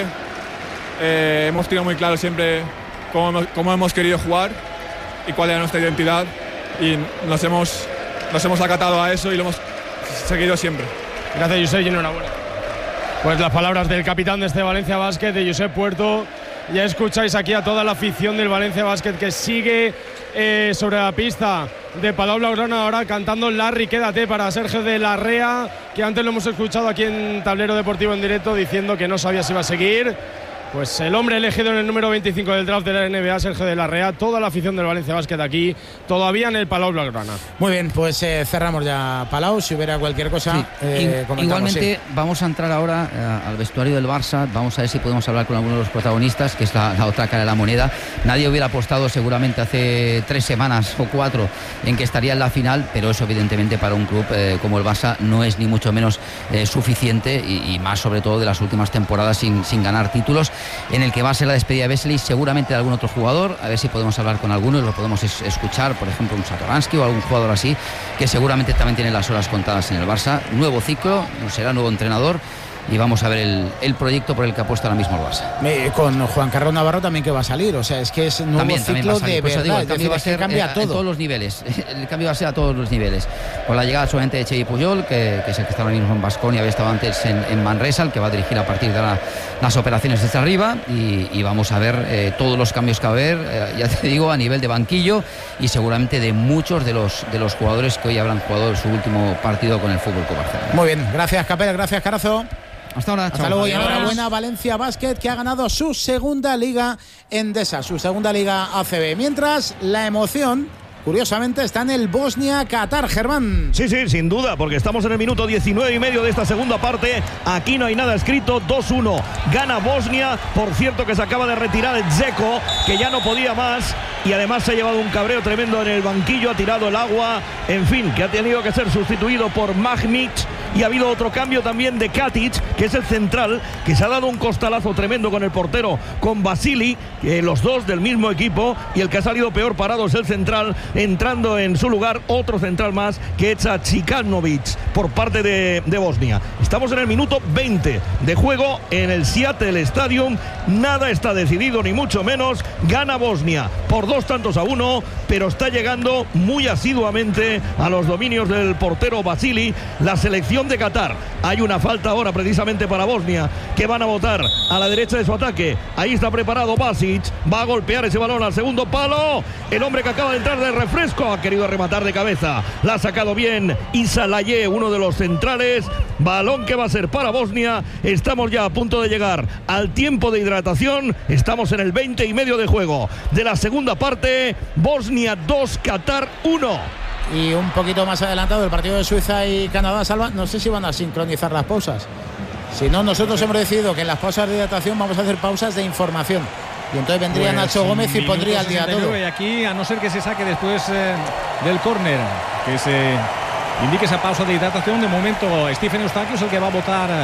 Speaker 13: Eh, hemos tenido muy claro siempre cómo hemos, cómo hemos querido jugar y cuál era nuestra identidad. Y nos hemos, nos hemos acatado a eso y lo hemos seguido siempre.
Speaker 12: Gracias, Josep, y enhorabuena. Pues las palabras del capitán de este Valencia Basket, de Josep Puerto. Ya escucháis aquí a toda la afición del Valencia Basket que sigue eh, sobre la pista de Palau Blaugrana, ahora cantando Larry, quédate, para Sergio de la Rea, que antes lo hemos escuchado aquí en Tablero Deportivo en directo diciendo que no sabía si iba a seguir. Pues el hombre elegido en el número veinticinco del draft de la N B A, Sergio de la Rea, toda la afición del Valencia Basket aquí, todavía en el Palau Blaugrana.
Speaker 6: Muy bien, pues eh, cerramos ya Palau, si hubiera cualquier cosa, sí. eh,
Speaker 17: Igualmente
Speaker 6: sí.
Speaker 17: Vamos a entrar ahora eh, al vestuario del Barça, vamos a ver si podemos hablar con alguno de los protagonistas, que es la, la otra cara de la moneda. Nadie hubiera apostado seguramente hace tres semanas o cuatro en que estaría en la final, pero eso evidentemente para un club eh, como el Barça no es ni mucho menos eh, suficiente y, y más sobre todo de las últimas temporadas sin, sin ganar títulos, en el que va a ser la despedida de Vesely, seguramente de algún otro jugador, a ver si podemos hablar con alguno y lo podemos es, escuchar, por ejemplo un Satoransky o algún jugador así, que seguramente también tiene las horas contadas en el Barça. Nuevo ciclo, será nuevo entrenador y vamos a ver el, el proyecto por el que apuesta ahora mismo el Barça.
Speaker 6: Me, con Juan Carlos Navarro también que va a salir, o sea, es que es nuevo
Speaker 17: también,
Speaker 6: ciclo
Speaker 17: también
Speaker 6: de
Speaker 17: verdad,
Speaker 6: digo,
Speaker 17: el cambio va a ser
Speaker 6: cambia
Speaker 17: eh,
Speaker 6: todo.
Speaker 17: en todos los niveles, el cambio va a ser a todos los niveles, con la llegada solamente de Xavi Puyol, que, que es el que está ahora mismo en Baskonia, había estado antes en, en Manresa, el que va a dirigir a partir de ahora las operaciones desde arriba y, y vamos a ver eh, todos los cambios que va a haber, eh, ya te digo, a nivel de banquillo y seguramente de muchos de los, de los jugadores que hoy habrán jugado su último partido con el Fútbol Club Barcelona.
Speaker 6: Muy bien, gracias Capel, gracias Carazo.
Speaker 17: Hasta ahora,
Speaker 6: Hasta luego y enhorabuena Valencia Basket, que ha ganado su segunda Liga Endesa, su segunda Liga A C B. Mientras la emoción, curiosamente, está en el Bosnia-Qatar, Germán.
Speaker 9: Sí, sí, sin duda, porque estamos en el minuto diecinueve y medio de esta segunda parte. Aquí no hay nada escrito, dos uno. Gana Bosnia, por cierto que se acaba de retirar el Dzeko, que ya no podía más. Y además se ha llevado un cabreo tremendo en el banquillo, ha tirado el agua. En fin, que ha tenido que ser sustituido por Magnic. Y ha habido otro cambio también de Katic, que es el central, que se ha dado un costalazo tremendo con el portero, con Vasili, eh, los dos del mismo equipo, y el que ha salido peor parado es el central, entrando en su lugar otro central más, que es Chikanovic, por parte de, de Bosnia. Estamos en el minuto veinte de juego en el Seattle Stadium, nada está decidido, ni mucho menos, gana Bosnia por dos tantos a uno, pero está llegando muy asiduamente a los dominios del portero Vasili, la selección de Qatar. Hay una falta ahora precisamente para Bosnia, que van a botar a la derecha de su ataque. Ahí está preparado Basic, va a golpear ese balón al segundo palo. El hombre que acaba de entrar de refresco ha querido rematar de cabeza, la ha sacado bien Isa Laye, uno de los centrales. Balón que va a ser para Bosnia. Estamos ya a punto de llegar al tiempo de hidratación. Estamos en el veinte y medio de juego de la segunda parte. Bosnia dos, Qatar uno.
Speaker 6: Y un poquito más adelantado el partido de Suiza y Canadá, Salva, no sé si van a sincronizar las pausas. Si no, nosotros hemos decidido que en las pausas de hidratación vamos a hacer pausas de información. Y entonces vendría pues Nacho Gómez y pondría al día todo.
Speaker 14: Y aquí, a no ser que se saque después eh, del córner, que se indique esa pausa de hidratación, de momento Stephen Eustaquio es el que va a votar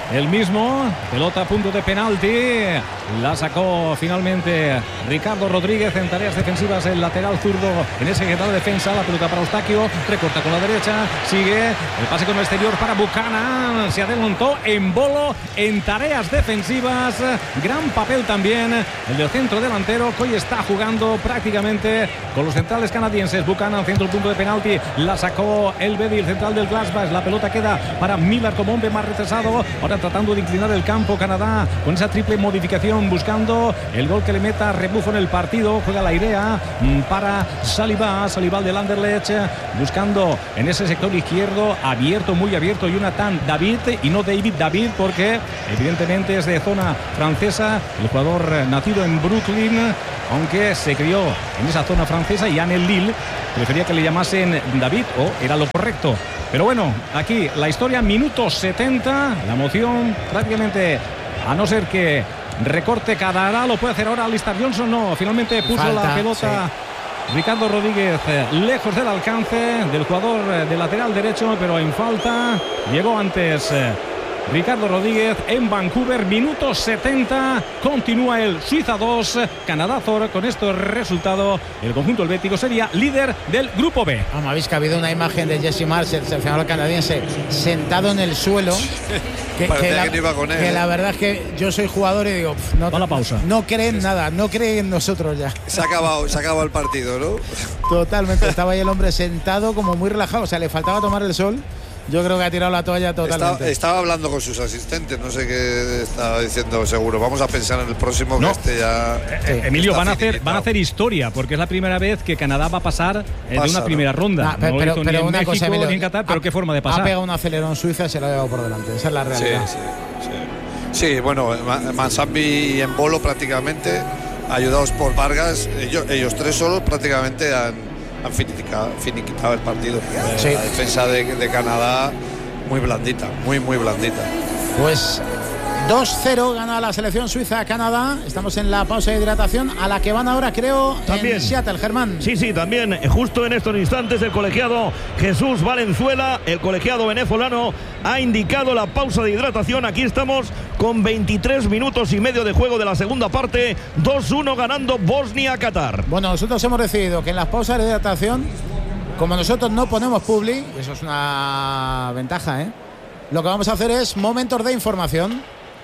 Speaker 14: el mismo. Pelota a punto de penalti. La sacó finalmente Ricardo Rodríguez en tareas defensivas, el lateral zurdo en ese que da la defensa. La pelota para Eustaquio, recorta con la derecha, sigue el pase con el exterior para Buchanan, se adelantó en Bolo en tareas defensivas. Gran papel también el del centro delantero, que hoy está jugando prácticamente con los centrales canadienses. Buchanan, centro del punto de penalti, la sacó el Bedi, el central del Glasgow. La pelota queda para Miller como hombre más retrasado, ahora tratando de inclinar el campo Canadá con esa triple modificación, buscando el gol que le meta rebufo en el partido. Juega la idea para Saliba, Saliba del Anderlecht, buscando en ese sector izquierdo, abierto, muy abierto, Jonathan David, y no David David, porque evidentemente es de zona francesa, el jugador nacido en Brooklyn, aunque se crió en esa zona francesa, y en el Lille prefería que le llamasen David, o era lo correcto. Pero bueno, aquí la historia, minuto setenta, la emoción prácticamente, a no ser que recorte Canadá, lo puede hacer ahora Alistair Johnson, no, finalmente puso Falta, la pelota sí. Ricardo Rodríguez lejos del alcance del jugador de lateral derecho, pero en falta. Llegó antes Ricardo Rodríguez en Vancouver, minuto setenta, continúa el Suiza dos, Canadá cero. Con este resultado, el conjunto helvético sería líder del grupo B.
Speaker 6: Vamos, habéis que ha habido una imagen de Jesse Marsh, el seleccionador canadiense, sentado en el suelo. Que, que, la, que, no iba con él, que la verdad es que yo soy jugador y digo, pff, no,
Speaker 14: la pausa.
Speaker 6: no creen nada, no creen en nosotros ya.
Speaker 10: Se ha acabado, se ha acabado el partido, ¿no?
Speaker 6: Totalmente, estaba ahí el hombre sentado como muy relajado, o sea, le faltaba tomar el sol. Yo creo que ha tirado la toalla totalmente.
Speaker 10: Estaba, estaba hablando con sus asistentes, no sé qué estaba diciendo, seguro. Vamos a pensar en el próximo,
Speaker 14: no.
Speaker 10: que este ya...
Speaker 14: Eh, Emilio, van a, hacer, van a hacer historia, porque es la primera vez que Canadá va a pasar eh, Pasa, de una primera ¿no? ronda.
Speaker 6: Nah, pero,
Speaker 14: no
Speaker 6: pero,
Speaker 14: hizo
Speaker 6: pero
Speaker 14: ni en
Speaker 6: una
Speaker 14: México,
Speaker 6: cosa, Emilio,
Speaker 14: ni en Qatar, pero
Speaker 6: ha,
Speaker 14: qué forma de pasar.
Speaker 6: Ha pegado un acelerón Suiza y se lo ha llevado por delante. Esa es la realidad.
Speaker 10: Sí, sí, sí. sí bueno, Mansambi y Embolo prácticamente, ayudados por Vargas, ellos, ellos tres solos prácticamente han, han finiquitado, finiquitado el partido. Sí. La defensa de, de Canadá... muy blandita, muy, muy blandita.
Speaker 6: Pues dos cero gana la selección suiza a Canadá. Estamos en la pausa de hidratación, a la que van ahora, creo, también en Seattle, Germán.
Speaker 9: Sí, sí, también, justo en estos instantes, el colegiado Jesús Valenzuela, el colegiado venezolano, ha indicado la pausa de hidratación. Aquí estamos con veintitrés minutos y medio de juego de la segunda parte. dos uno ganando Bosnia-Qatar.
Speaker 6: Bueno, nosotros hemos decidido que en las pausas de hidratación, como nosotros no ponemos publi, eso es una ventaja, ¿eh? Lo que vamos a hacer es momentos de información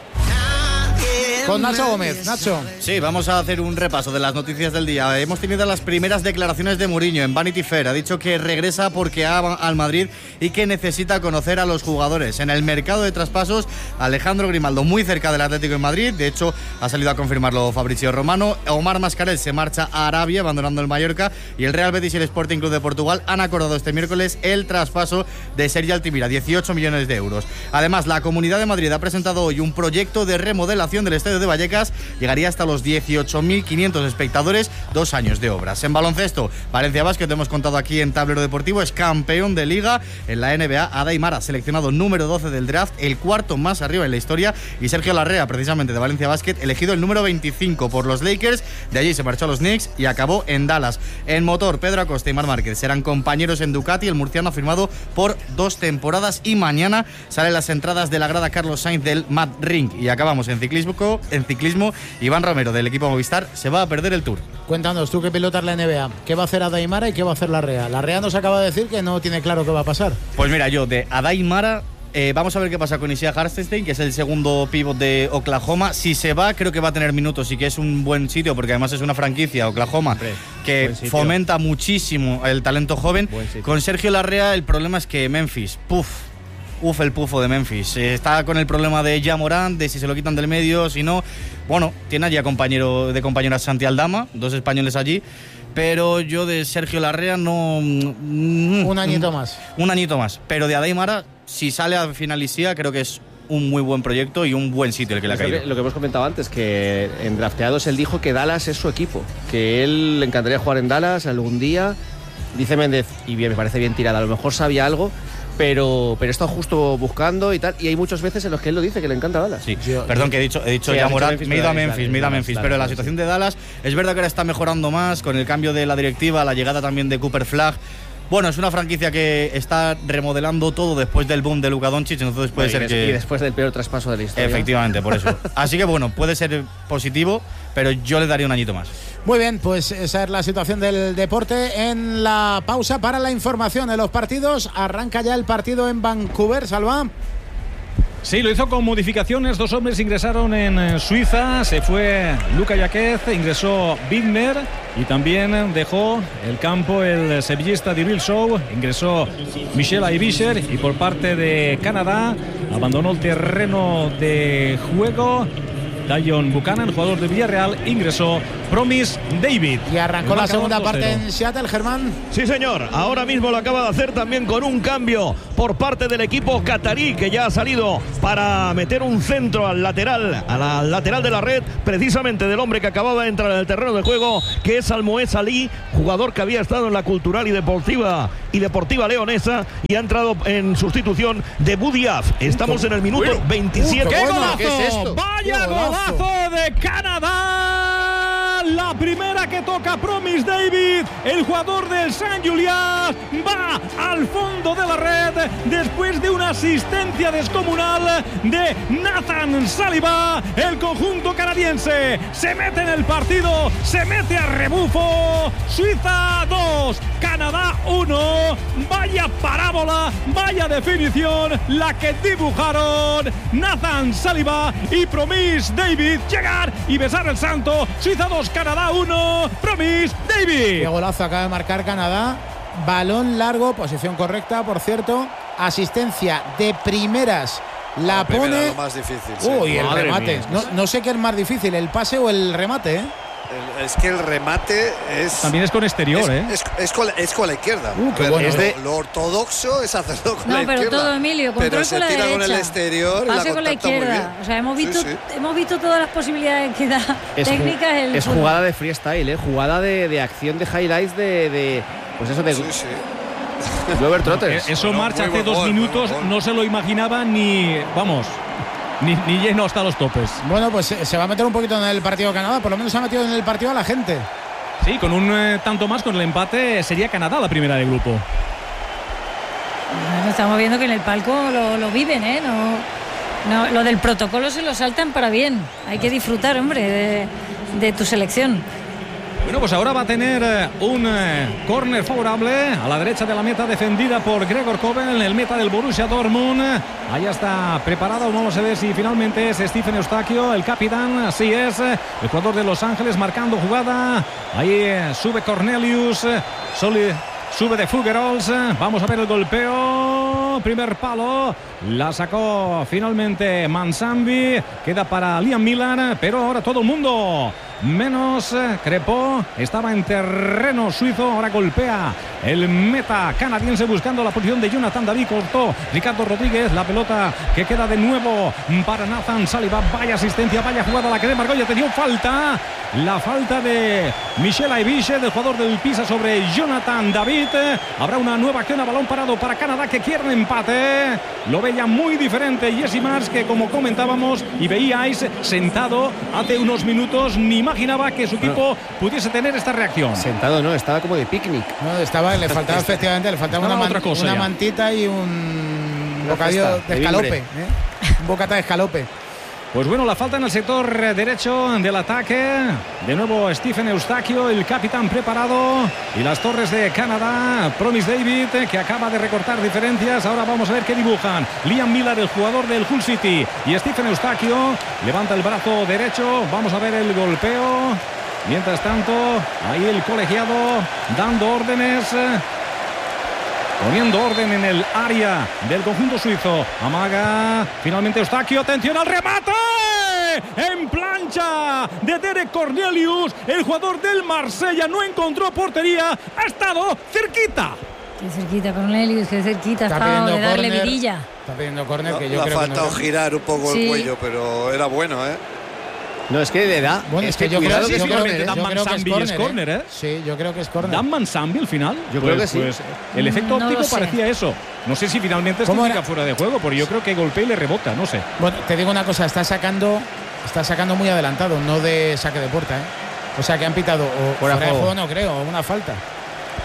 Speaker 6: con Nacho Gómez. Nacho.
Speaker 18: Sí, vamos a hacer un repaso de las noticias del día. Hemos tenido las primeras declaraciones de Mourinho en Vanity Fair. Ha dicho que regresa porque ama al Madrid y que necesita conocer a los jugadores. En el mercado de traspasos, Alejandro Grimaldo muy cerca del Atlético de Madrid. De hecho, ha salido a confirmarlo Fabrizio Romano. Omar Mascarell se marcha a Arabia, abandonando el Mallorca. Y el Real Betis y el Sporting Club de Portugal han acordado este miércoles el traspaso de Sergi Altimira, dieciocho millones de euros. Además, la Comunidad de Madrid ha presentado hoy un proyecto de remodelación del estadio de Vallecas. Llegaría hasta los dieciocho mil quinientos espectadores, dos años de obras. En baloncesto, Valencia Basket, hemos contado aquí en Tablero Deportivo, es campeón de liga. En la N B A, Ada Aimara, seleccionado número doce del draft, el cuarto más arriba en la historia, y Sergio Larrea, precisamente de Valencia Basket, elegido el número veinticinco por los Lakers. De allí se marchó a los Knicks y acabó en Dallas. En motor, Pedro Acosta y Marc Márquez serán compañeros en Ducati. El murciano ha firmado por dos temporadas y mañana salen las entradas de la grada Carlos Sainz del Mad Ring. Y acabamos en ciclismo, en ciclismo, Iván Romero del equipo Movistar se va a perder el Tour.
Speaker 6: Cuéntanos, tú que pilotas la N B A, ¿qué va a hacer Ada Aimara y qué va a hacer Larrea? Larrea nos acaba de decir que no tiene claro qué va a pasar.
Speaker 18: Pues mira, yo de Ada Aimara, eh, vamos a ver qué pasa con Isaiah Hartenstein, que es el segundo pívot de Oklahoma. Si se va, creo que va a tener minutos y que es un buen sitio, porque además es una franquicia, Oklahoma, Hombre, que fomenta muchísimo el talento joven. Con Sergio Larrea el problema es que Memphis, puff, Uf, el pufo de Memphis. Está con el problema de Ja Morant, de si se lo quitan del medio, si no. Bueno, tiene allí a compañero de compañera Santi Aldama, dos españoles allí. Pero yo de Sergio Larrea no...
Speaker 6: Un añito más.
Speaker 18: Un añito más. Pero de Ada Aimara, si sale a finalisía, creo que es un muy buen proyecto y un buen sitio el que le ha caído.
Speaker 11: Lo que, lo que hemos comentado antes, que en drafteados él dijo que Dallas es su equipo, que él le encantaría jugar en Dallas algún día. Dice Méndez, y bien, me parece bien tirada, a lo mejor sabía algo, pero pero está justo buscando y tal, y hay muchas veces en los que él lo dice, que le encanta Dallas.
Speaker 18: Sí, yo, perdón, que he dicho, he dicho sí, ya Morant, me he ido a Memphis, me he ido a Memphis, pero la situación de Dallas, es verdad que ahora está mejorando más con el cambio de la directiva, la llegada también de Cooper Flagg. Bueno, es una franquicia que está remodelando todo después del boom de Luka Doncic, entonces puede
Speaker 11: y
Speaker 18: ser
Speaker 11: des-
Speaker 18: que...
Speaker 11: Y después del peor traspaso de la historia.
Speaker 18: Efectivamente, por eso. Así que bueno, puede ser positivo, pero yo le daría un añito más.
Speaker 6: Muy bien, pues esa es la situación del deporte. En la pausa para la información de los partidos, arranca ya el partido en Vancouver, Salva.
Speaker 14: Sí, lo hizo con modificaciones. Dos hombres ingresaron en Suiza. Se fue Luka Jaquez, ingresó Wigner y también dejó el campo el sevillista Dirill Sow. Ingresó Michel Aibischer y por parte de Canadá abandonó el terreno de juego Dion Buchanan, jugador de Villarreal. Ingresó Promise David.
Speaker 6: Y arrancó
Speaker 14: El
Speaker 6: la
Speaker 14: marcador
Speaker 6: segunda
Speaker 14: dos
Speaker 6: parte
Speaker 14: cero.
Speaker 6: en Seattle, Germán.
Speaker 9: Sí, señor. Ahora mismo lo acaba de hacer también con un cambio por parte del equipo catarí, que ya ha salido para meter un centro al lateral, a la lateral de la red, precisamente del hombre que acababa de entrar en el terreno de juego, que es Almoez Ali, jugador que había estado en la Cultural y Deportiva y Deportiva Leonesa y ha entrado en sustitución de Budiaf. Estamos en el minuto
Speaker 14: Bueno,
Speaker 9: veintisiete.
Speaker 14: ¡Qué golazo!
Speaker 9: ¿Qué es esto?
Speaker 14: ¡Vaya golazo de Canadá! La primera que toca Promise David, el jugador del San Julián, va al fondo de la red después de una asistencia descomunal de Nathan Saliba. El conjunto canadiense se mete en el partido, se mete a rebufo. Suiza dos, Canadá uno. Vaya parábola, vaya definición la que dibujaron Nathan Saliba y Promise David. Llegar y besar el santo. Suiza dos, Canadá uno. Promise David.
Speaker 6: Qué golazo acaba de marcar Canadá. Balón largo, posición correcta, por cierto. Asistencia de primeras. La,
Speaker 10: La primera,
Speaker 6: pone.
Speaker 10: lo más difícil, sí.
Speaker 6: Uy, el
Speaker 10: Madre
Speaker 6: remate.
Speaker 10: mía.
Speaker 6: No, no sé qué es más difícil, el pase o el remate, ¿eh?
Speaker 10: El- es que el remate es.
Speaker 14: También es con exterior,
Speaker 10: es,
Speaker 14: ¿eh?
Speaker 10: Es, es con, la- es con la izquierda.
Speaker 6: Uh, qué
Speaker 10: Pero
Speaker 6: bueno.
Speaker 10: lo,
Speaker 6: Es de-
Speaker 10: lo ortodoxo es hacerlo con
Speaker 2: No,
Speaker 10: la
Speaker 2: pero
Speaker 10: izquierda.
Speaker 2: todo, Emilio, control
Speaker 10: pero
Speaker 2: con
Speaker 10: se
Speaker 2: la
Speaker 10: tira
Speaker 2: derecha.
Speaker 10: con el exterior y la
Speaker 2: Pase con la
Speaker 10: contacta muy
Speaker 2: izquierda.
Speaker 10: bien.
Speaker 2: O sea, hemos
Speaker 10: Sí,
Speaker 2: visto,
Speaker 10: sí.
Speaker 2: hemos visto todas las posibilidades que da
Speaker 11: Es, ju-
Speaker 2: técnicas. El
Speaker 11: es
Speaker 2: fútbol.
Speaker 11: jugada de freestyle, ¿eh? Jugada de, de acción de highlights de, de pues eso de
Speaker 10: Sí, sí.
Speaker 11: Glover Trotters.
Speaker 14: Eh, Eso
Speaker 10: Bueno,
Speaker 14: marcha
Speaker 10: muy
Speaker 14: hace
Speaker 10: buen
Speaker 14: dos
Speaker 10: gol,
Speaker 14: minutos,
Speaker 10: muy buen gol.
Speaker 14: no se lo imaginaba ni, vamos, ni, ni lleno hasta los topes.
Speaker 6: Bueno, pues eh, se va a meter un poquito en el partido de Canadá. Por lo menos se ha metido en el partido a la gente.
Speaker 14: Sí, con un eh, tanto más, con el empate, sería Canadá la primera de grupo.
Speaker 2: Bueno, estamos viendo que en el palco lo, lo viven, ¿eh? No, no, lo del protocolo se lo saltan para bien. Hay que disfrutar, hombre, de, de tu selección.
Speaker 14: Bueno, pues ahora va a tener eh, un eh, córner favorable a la derecha de la meta, defendida por Gregor Kobel, el meta del Borussia Dortmund. Ahí está preparado, vamos a ver si finalmente es Stephen Eustaquio, el capitán, así es, el jugador de Los Ángeles marcando jugada. Ahí eh, sube Cornelius, eh, soli- sube de Fuggerols, vamos a ver el golpeo, primer palo, la sacó finalmente Mansambi, queda para Liam Miller, pero ahora todo el mundo menos eh, Crepó, estaba en terreno suizo, ahora golpea el meta canadiense buscando la posición de Jonathan David, cortó Ricardo Rodríguez, la pelota que queda de nuevo para Nathan Saliba, vaya asistencia, vaya jugada la que de Margolla, te dio falta, la falta de Michel Aibischer, del jugador del Pisa sobre Jonathan David, habrá una nueva acción a balón parado para Canadá que quiere empate, lo veía muy diferente Jesse Mars, que como comentábamos y veíais sentado hace unos minutos, ni imaginaba que su equipo pudiese tener esta reacción.
Speaker 11: Sentado no, estaba como de picnic.
Speaker 6: No, estaba, le faltaba efectivamente, le faltaba una,
Speaker 14: Estaba
Speaker 6: man-
Speaker 14: otra cosa
Speaker 6: una
Speaker 14: ya.
Speaker 6: mantita y un
Speaker 11: Una
Speaker 6: bocadillo
Speaker 11: cesta
Speaker 6: de
Speaker 11: de
Speaker 6: escalope.
Speaker 11: mimbre.
Speaker 6: ¿eh? Un bocata de escalope.
Speaker 14: Pues bueno, la falta en el sector derecho del ataque. De nuevo Stephen Eustaquio, el capitán preparado. Y las torres de Canadá. Promise David, que acaba de recortar diferencias. Ahora vamos a ver qué dibujan. Liam Miller, el jugador del Hull City. Y Stephen Eustaquio levanta el brazo derecho. Vamos a ver el golpeo. Mientras tanto, ahí el colegiado dando órdenes. Poniendo orden en el área del conjunto suizo. Amaga finalmente Eustaquio. Atención al remate. En plancha de Derek Cornelius. El jugador del Marsella no encontró portería. Ha estado cerquita.
Speaker 2: Qué cerquita, Cornelius, qué cerquita ha
Speaker 6: Está
Speaker 2: estado de
Speaker 6: pidiendo
Speaker 2: darle
Speaker 6: córner.
Speaker 2: vidilla.
Speaker 6: Está pidiendo córner,
Speaker 10: No,
Speaker 6: que
Speaker 10: le
Speaker 6: yo
Speaker 10: ha
Speaker 6: creo que
Speaker 10: faltado
Speaker 6: no.
Speaker 10: girar un poco
Speaker 2: Sí.
Speaker 10: el cuello, pero era bueno, ¿eh?
Speaker 11: No, es que de edad.
Speaker 6: Bueno, es que yo creo,
Speaker 11: cuidado
Speaker 6: yo
Speaker 11: que es
Speaker 6: creo
Speaker 11: córner,
Speaker 6: que,
Speaker 11: ¿eh?
Speaker 6: yo
Speaker 14: Dan
Speaker 6: creo que es
Speaker 14: Mansambi es
Speaker 6: córner,
Speaker 14: córner, ¿eh?
Speaker 6: Sí, yo creo que es córner.
Speaker 14: ¿Dan Mansambi al final?
Speaker 11: Yo
Speaker 14: Pues-
Speaker 11: creo que sí.
Speaker 14: pues, el efecto
Speaker 2: No
Speaker 14: óptico
Speaker 2: lo sé.
Speaker 14: parecía eso. No sé si finalmente es
Speaker 6: ¿Cómo
Speaker 14: técnica
Speaker 6: era?
Speaker 14: fuera de juego, pero yo creo que golpea y le rebota, no sé.
Speaker 6: Bueno, te digo una cosa, está sacando, está sacando muy adelantado, no de saque de puerta, ¿eh? O sea que han pitado o
Speaker 11: Fuera
Speaker 6: fuera de
Speaker 11: juego.
Speaker 6: juego, no creo, o una falta.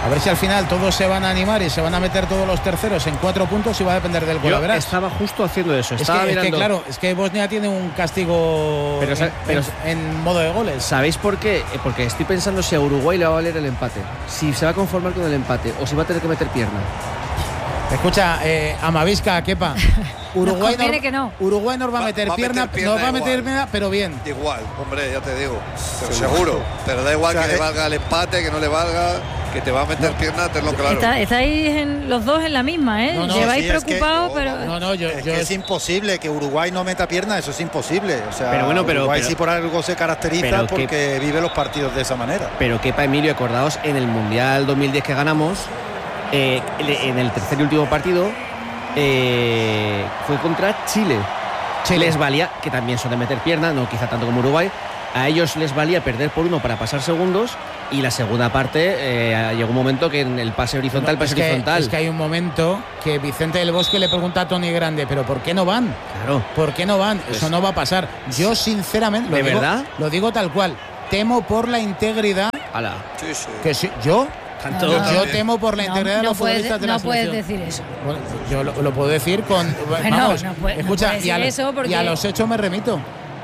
Speaker 6: A ver si al final todos se van a animar y se van a meter todos los terceros en cuatro puntos y va a depender del gol.
Speaker 11: Yo estaba justo haciendo eso.
Speaker 6: Es
Speaker 11: Estaba
Speaker 6: que, es
Speaker 11: mirando...
Speaker 6: que claro, es que Bosnia tiene un castigo
Speaker 11: pero,
Speaker 6: en,
Speaker 11: pero,
Speaker 6: en, en modo de goles.
Speaker 11: ¿Sabéis por qué? Porque estoy pensando si a Uruguay le va a valer el empate. Si se va a conformar con el empate o si va a tener que meter pierna.
Speaker 6: Escucha, eh, Amavisca, Kepa. Uruguay,
Speaker 2: nos
Speaker 6: no,
Speaker 2: que no.
Speaker 6: Uruguay nos va a meter,
Speaker 10: va, va
Speaker 6: pierna,
Speaker 10: meter pierna
Speaker 6: nos va a meter
Speaker 10: igual.
Speaker 6: pierna, pero bien.
Speaker 10: Igual, hombre, ya te digo. Pero
Speaker 6: Seguro.
Speaker 10: seguro. Pero da igual
Speaker 6: O sea,
Speaker 10: que
Speaker 6: eh,
Speaker 10: le valga el empate, que no le valga, que te va a meter pierna, tenlo claro.
Speaker 2: Está, estáis en, los dos en la misma, ¿eh?
Speaker 15: No, no,
Speaker 2: Lleváis
Speaker 15: sí, es
Speaker 2: preocupados,
Speaker 15: que-
Speaker 2: pero...
Speaker 6: No, no, yo,
Speaker 15: Es
Speaker 6: yo
Speaker 15: que es imposible que Uruguay no meta pierna, eso es imposible. O sea,
Speaker 11: Pero bueno, pero-
Speaker 15: Uruguay
Speaker 11: pero-
Speaker 15: sí por algo se caracteriza
Speaker 11: pero
Speaker 15: porque
Speaker 11: que-
Speaker 15: vive los partidos de esa manera.
Speaker 11: Pero Kepa, Emilio, acordaos, en el Mundial dos mil diez que ganamos, eh, en el tercer y último partido, eh, fue contra Chile.
Speaker 6: Chile.
Speaker 11: Les valía, que también son de meter pierna, no quizá tanto como Uruguay, a ellos les valía perder por uno para pasar segundos y la segunda parte eh, llegó un momento que en el pase horizontal,
Speaker 6: No,
Speaker 11: pase
Speaker 6: es, que,
Speaker 11: horizontal.
Speaker 6: es que hay un momento que Vicente del Bosque le pregunta a Tony Grande, pero ¿por qué no van?
Speaker 11: Claro.
Speaker 6: ¿Por qué no van?
Speaker 11: Pues-
Speaker 6: Eso no va a pasar. Yo sinceramente, lo
Speaker 11: ¿De
Speaker 6: digo,
Speaker 11: verdad?
Speaker 6: lo digo tal cual, temo por la integridad.
Speaker 11: Ala.
Speaker 10: Sí, sí.
Speaker 6: Que sí, yo,
Speaker 2: No,
Speaker 6: yo,
Speaker 2: no,
Speaker 6: yo
Speaker 2: no.
Speaker 6: temo por la
Speaker 2: No,
Speaker 6: integridad de
Speaker 2: no
Speaker 6: los
Speaker 2: puedes,
Speaker 6: futbolistas de la
Speaker 2: no puedes
Speaker 6: selección.
Speaker 2: decir eso.
Speaker 6: Bueno, yo lo, lo puedo decir con.
Speaker 2: Bueno,
Speaker 6: vamos,
Speaker 2: no puede- no
Speaker 6: escucha,
Speaker 2: puedes
Speaker 6: y, a,
Speaker 2: decir eso porque-
Speaker 6: y a los hechos me remito.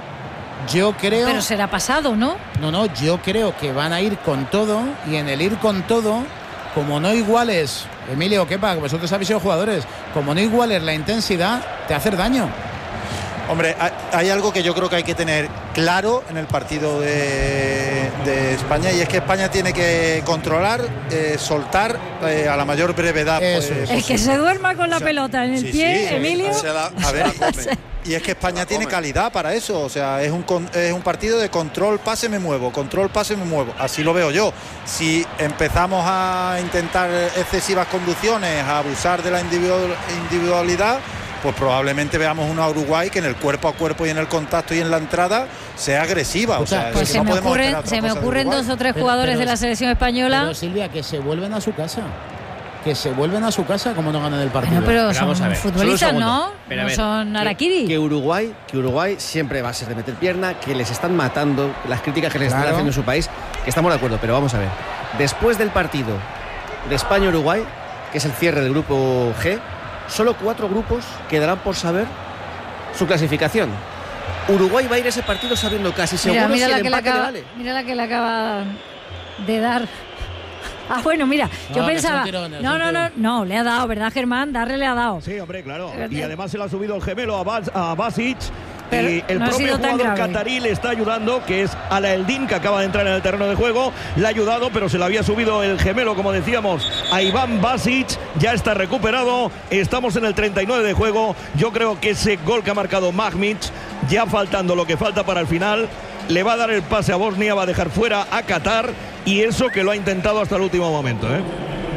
Speaker 6: Yo creo.
Speaker 2: Pero será pasado, ¿no?
Speaker 6: No, no, yo creo que van a ir con todo y en el ir con todo, como no iguales, Emilio, Kepa, que vosotros habéis sido jugadores, como no iguales la intensidad, te hace daño.
Speaker 15: Hombre, hay, hay algo que yo creo que hay que tener claro en el partido de, de España y es que España tiene que controlar, eh, soltar eh, a la mayor brevedad
Speaker 6: Eso
Speaker 15: eh,
Speaker 6: es.
Speaker 2: El que
Speaker 15: posible.
Speaker 2: se duerma con la pelota en el
Speaker 15: Sí,
Speaker 2: pie,
Speaker 15: sí,
Speaker 2: Emilio.
Speaker 10: Se la-
Speaker 15: A ver,
Speaker 10: se la come.
Speaker 15: y es que España
Speaker 10: La
Speaker 15: tiene
Speaker 10: come.
Speaker 15: calidad para eso, o sea, es un, con- es un partido de control, pase, me muevo, control, pase, me muevo, así lo veo yo. Si empezamos a intentar excesivas conducciones, a abusar de la individual- individualidad, pues probablemente veamos una Uruguay que en el cuerpo a cuerpo y en el contacto y en la entrada sea agresiva. O sea,
Speaker 2: Pues
Speaker 15: es que
Speaker 2: se
Speaker 15: no
Speaker 2: me
Speaker 15: podemos
Speaker 2: ocurren,
Speaker 15: esperar otra
Speaker 2: se me
Speaker 15: cosa de
Speaker 2: ocurren
Speaker 15: Uruguay.
Speaker 2: dos o tres
Speaker 6: Pero-
Speaker 2: jugadores
Speaker 6: pero-
Speaker 2: de la selección española.
Speaker 6: Pero Silvia, que se vuelven a su casa. Que se vuelven a su casa como no ganan el partido.
Speaker 2: Bueno, pero
Speaker 11: Pero vamos
Speaker 2: son
Speaker 11: a ver,
Speaker 2: futbolistas,
Speaker 11: solo un
Speaker 2: ¿no?
Speaker 11: segundo. Pero a
Speaker 2: No
Speaker 11: ver,
Speaker 2: son
Speaker 11: que-
Speaker 2: Araquiri.
Speaker 11: Que Uruguay, que Uruguay siempre va a ser de meter pierna, que les están matando, las críticas que les están
Speaker 6: Claro.
Speaker 11: haciendo en su país, que estamos de acuerdo, pero vamos a ver. Después del partido de España-Uruguay, que es el cierre del grupo G, solo cuatro grupos quedarán por saber su clasificación. Uruguay va a ir a ese partido sabiendo casi seguro
Speaker 2: Mira, mira
Speaker 11: si
Speaker 2: la
Speaker 11: el
Speaker 2: que le
Speaker 11: empate le
Speaker 2: acaba,
Speaker 11: vale.
Speaker 2: mira la que le acaba de dar. Ah, bueno, mira, yo
Speaker 6: No, que
Speaker 2: pensaba.
Speaker 6: son tirones,
Speaker 2: No,
Speaker 6: son
Speaker 2: no, no, no, le ha dado, ¿verdad, Germán? Darle le ha dado.
Speaker 9: Sí, hombre, claro.
Speaker 2: Eh,
Speaker 9: Y además se le ha subido el gemelo a, Bas, a Basic.
Speaker 2: Pero
Speaker 9: Y el
Speaker 2: no ha
Speaker 9: propio
Speaker 2: sido tan
Speaker 9: jugador
Speaker 2: grave.
Speaker 9: catarí le está ayudando, que es Alaeldin, que acaba de entrar en el terreno de juego. Le ha ayudado, pero se le había subido el gemelo, como decíamos, a Iván Basic. Ya está recuperado. Estamos en el treinta y nueve de juego. Yo creo que ese gol que ha marcado Mahmic, ya faltando lo que falta para el final, le va a dar el pase a Bosnia, va a dejar fuera a Qatar. Y eso que lo ha intentado hasta el último momento, ¿eh?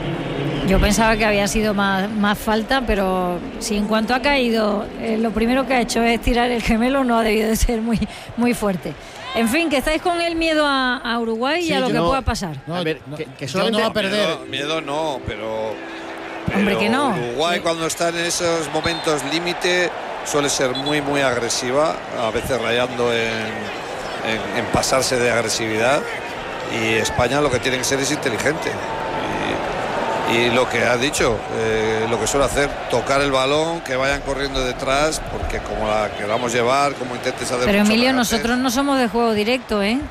Speaker 2: Yo pensaba que había sido más, más falta, pero si en cuanto ha caído, eh, lo primero que ha hecho es tirar el gemelo, no ha debido de ser muy, muy fuerte. En fin, que estáis con el miedo a, a Uruguay y
Speaker 6: Sí,
Speaker 2: a lo
Speaker 6: yo
Speaker 2: que
Speaker 6: no-
Speaker 2: pueda pasar.
Speaker 6: No,
Speaker 11: A ver,
Speaker 6: no,
Speaker 11: que- que
Speaker 6: yo
Speaker 11: solamente-
Speaker 6: no va a perder.
Speaker 10: Miedo, miedo no, pero,
Speaker 2: Hombre,
Speaker 10: pero
Speaker 2: que no.
Speaker 10: Uruguay cuando está en esos momentos límite suele ser muy muy agresiva, a veces rayando en, en- en pasarse de agresividad, y España lo que tiene que ser es inteligente. Y, y lo que has dicho, eh, lo que suele hacer, tocar el balón, que vayan corriendo detrás, porque como la queramos llevar, como intentes hacer
Speaker 2: Pero
Speaker 10: mucho
Speaker 2: Emilio,
Speaker 10: regate.
Speaker 2: nosotros no somos de juego directo, ¿eh?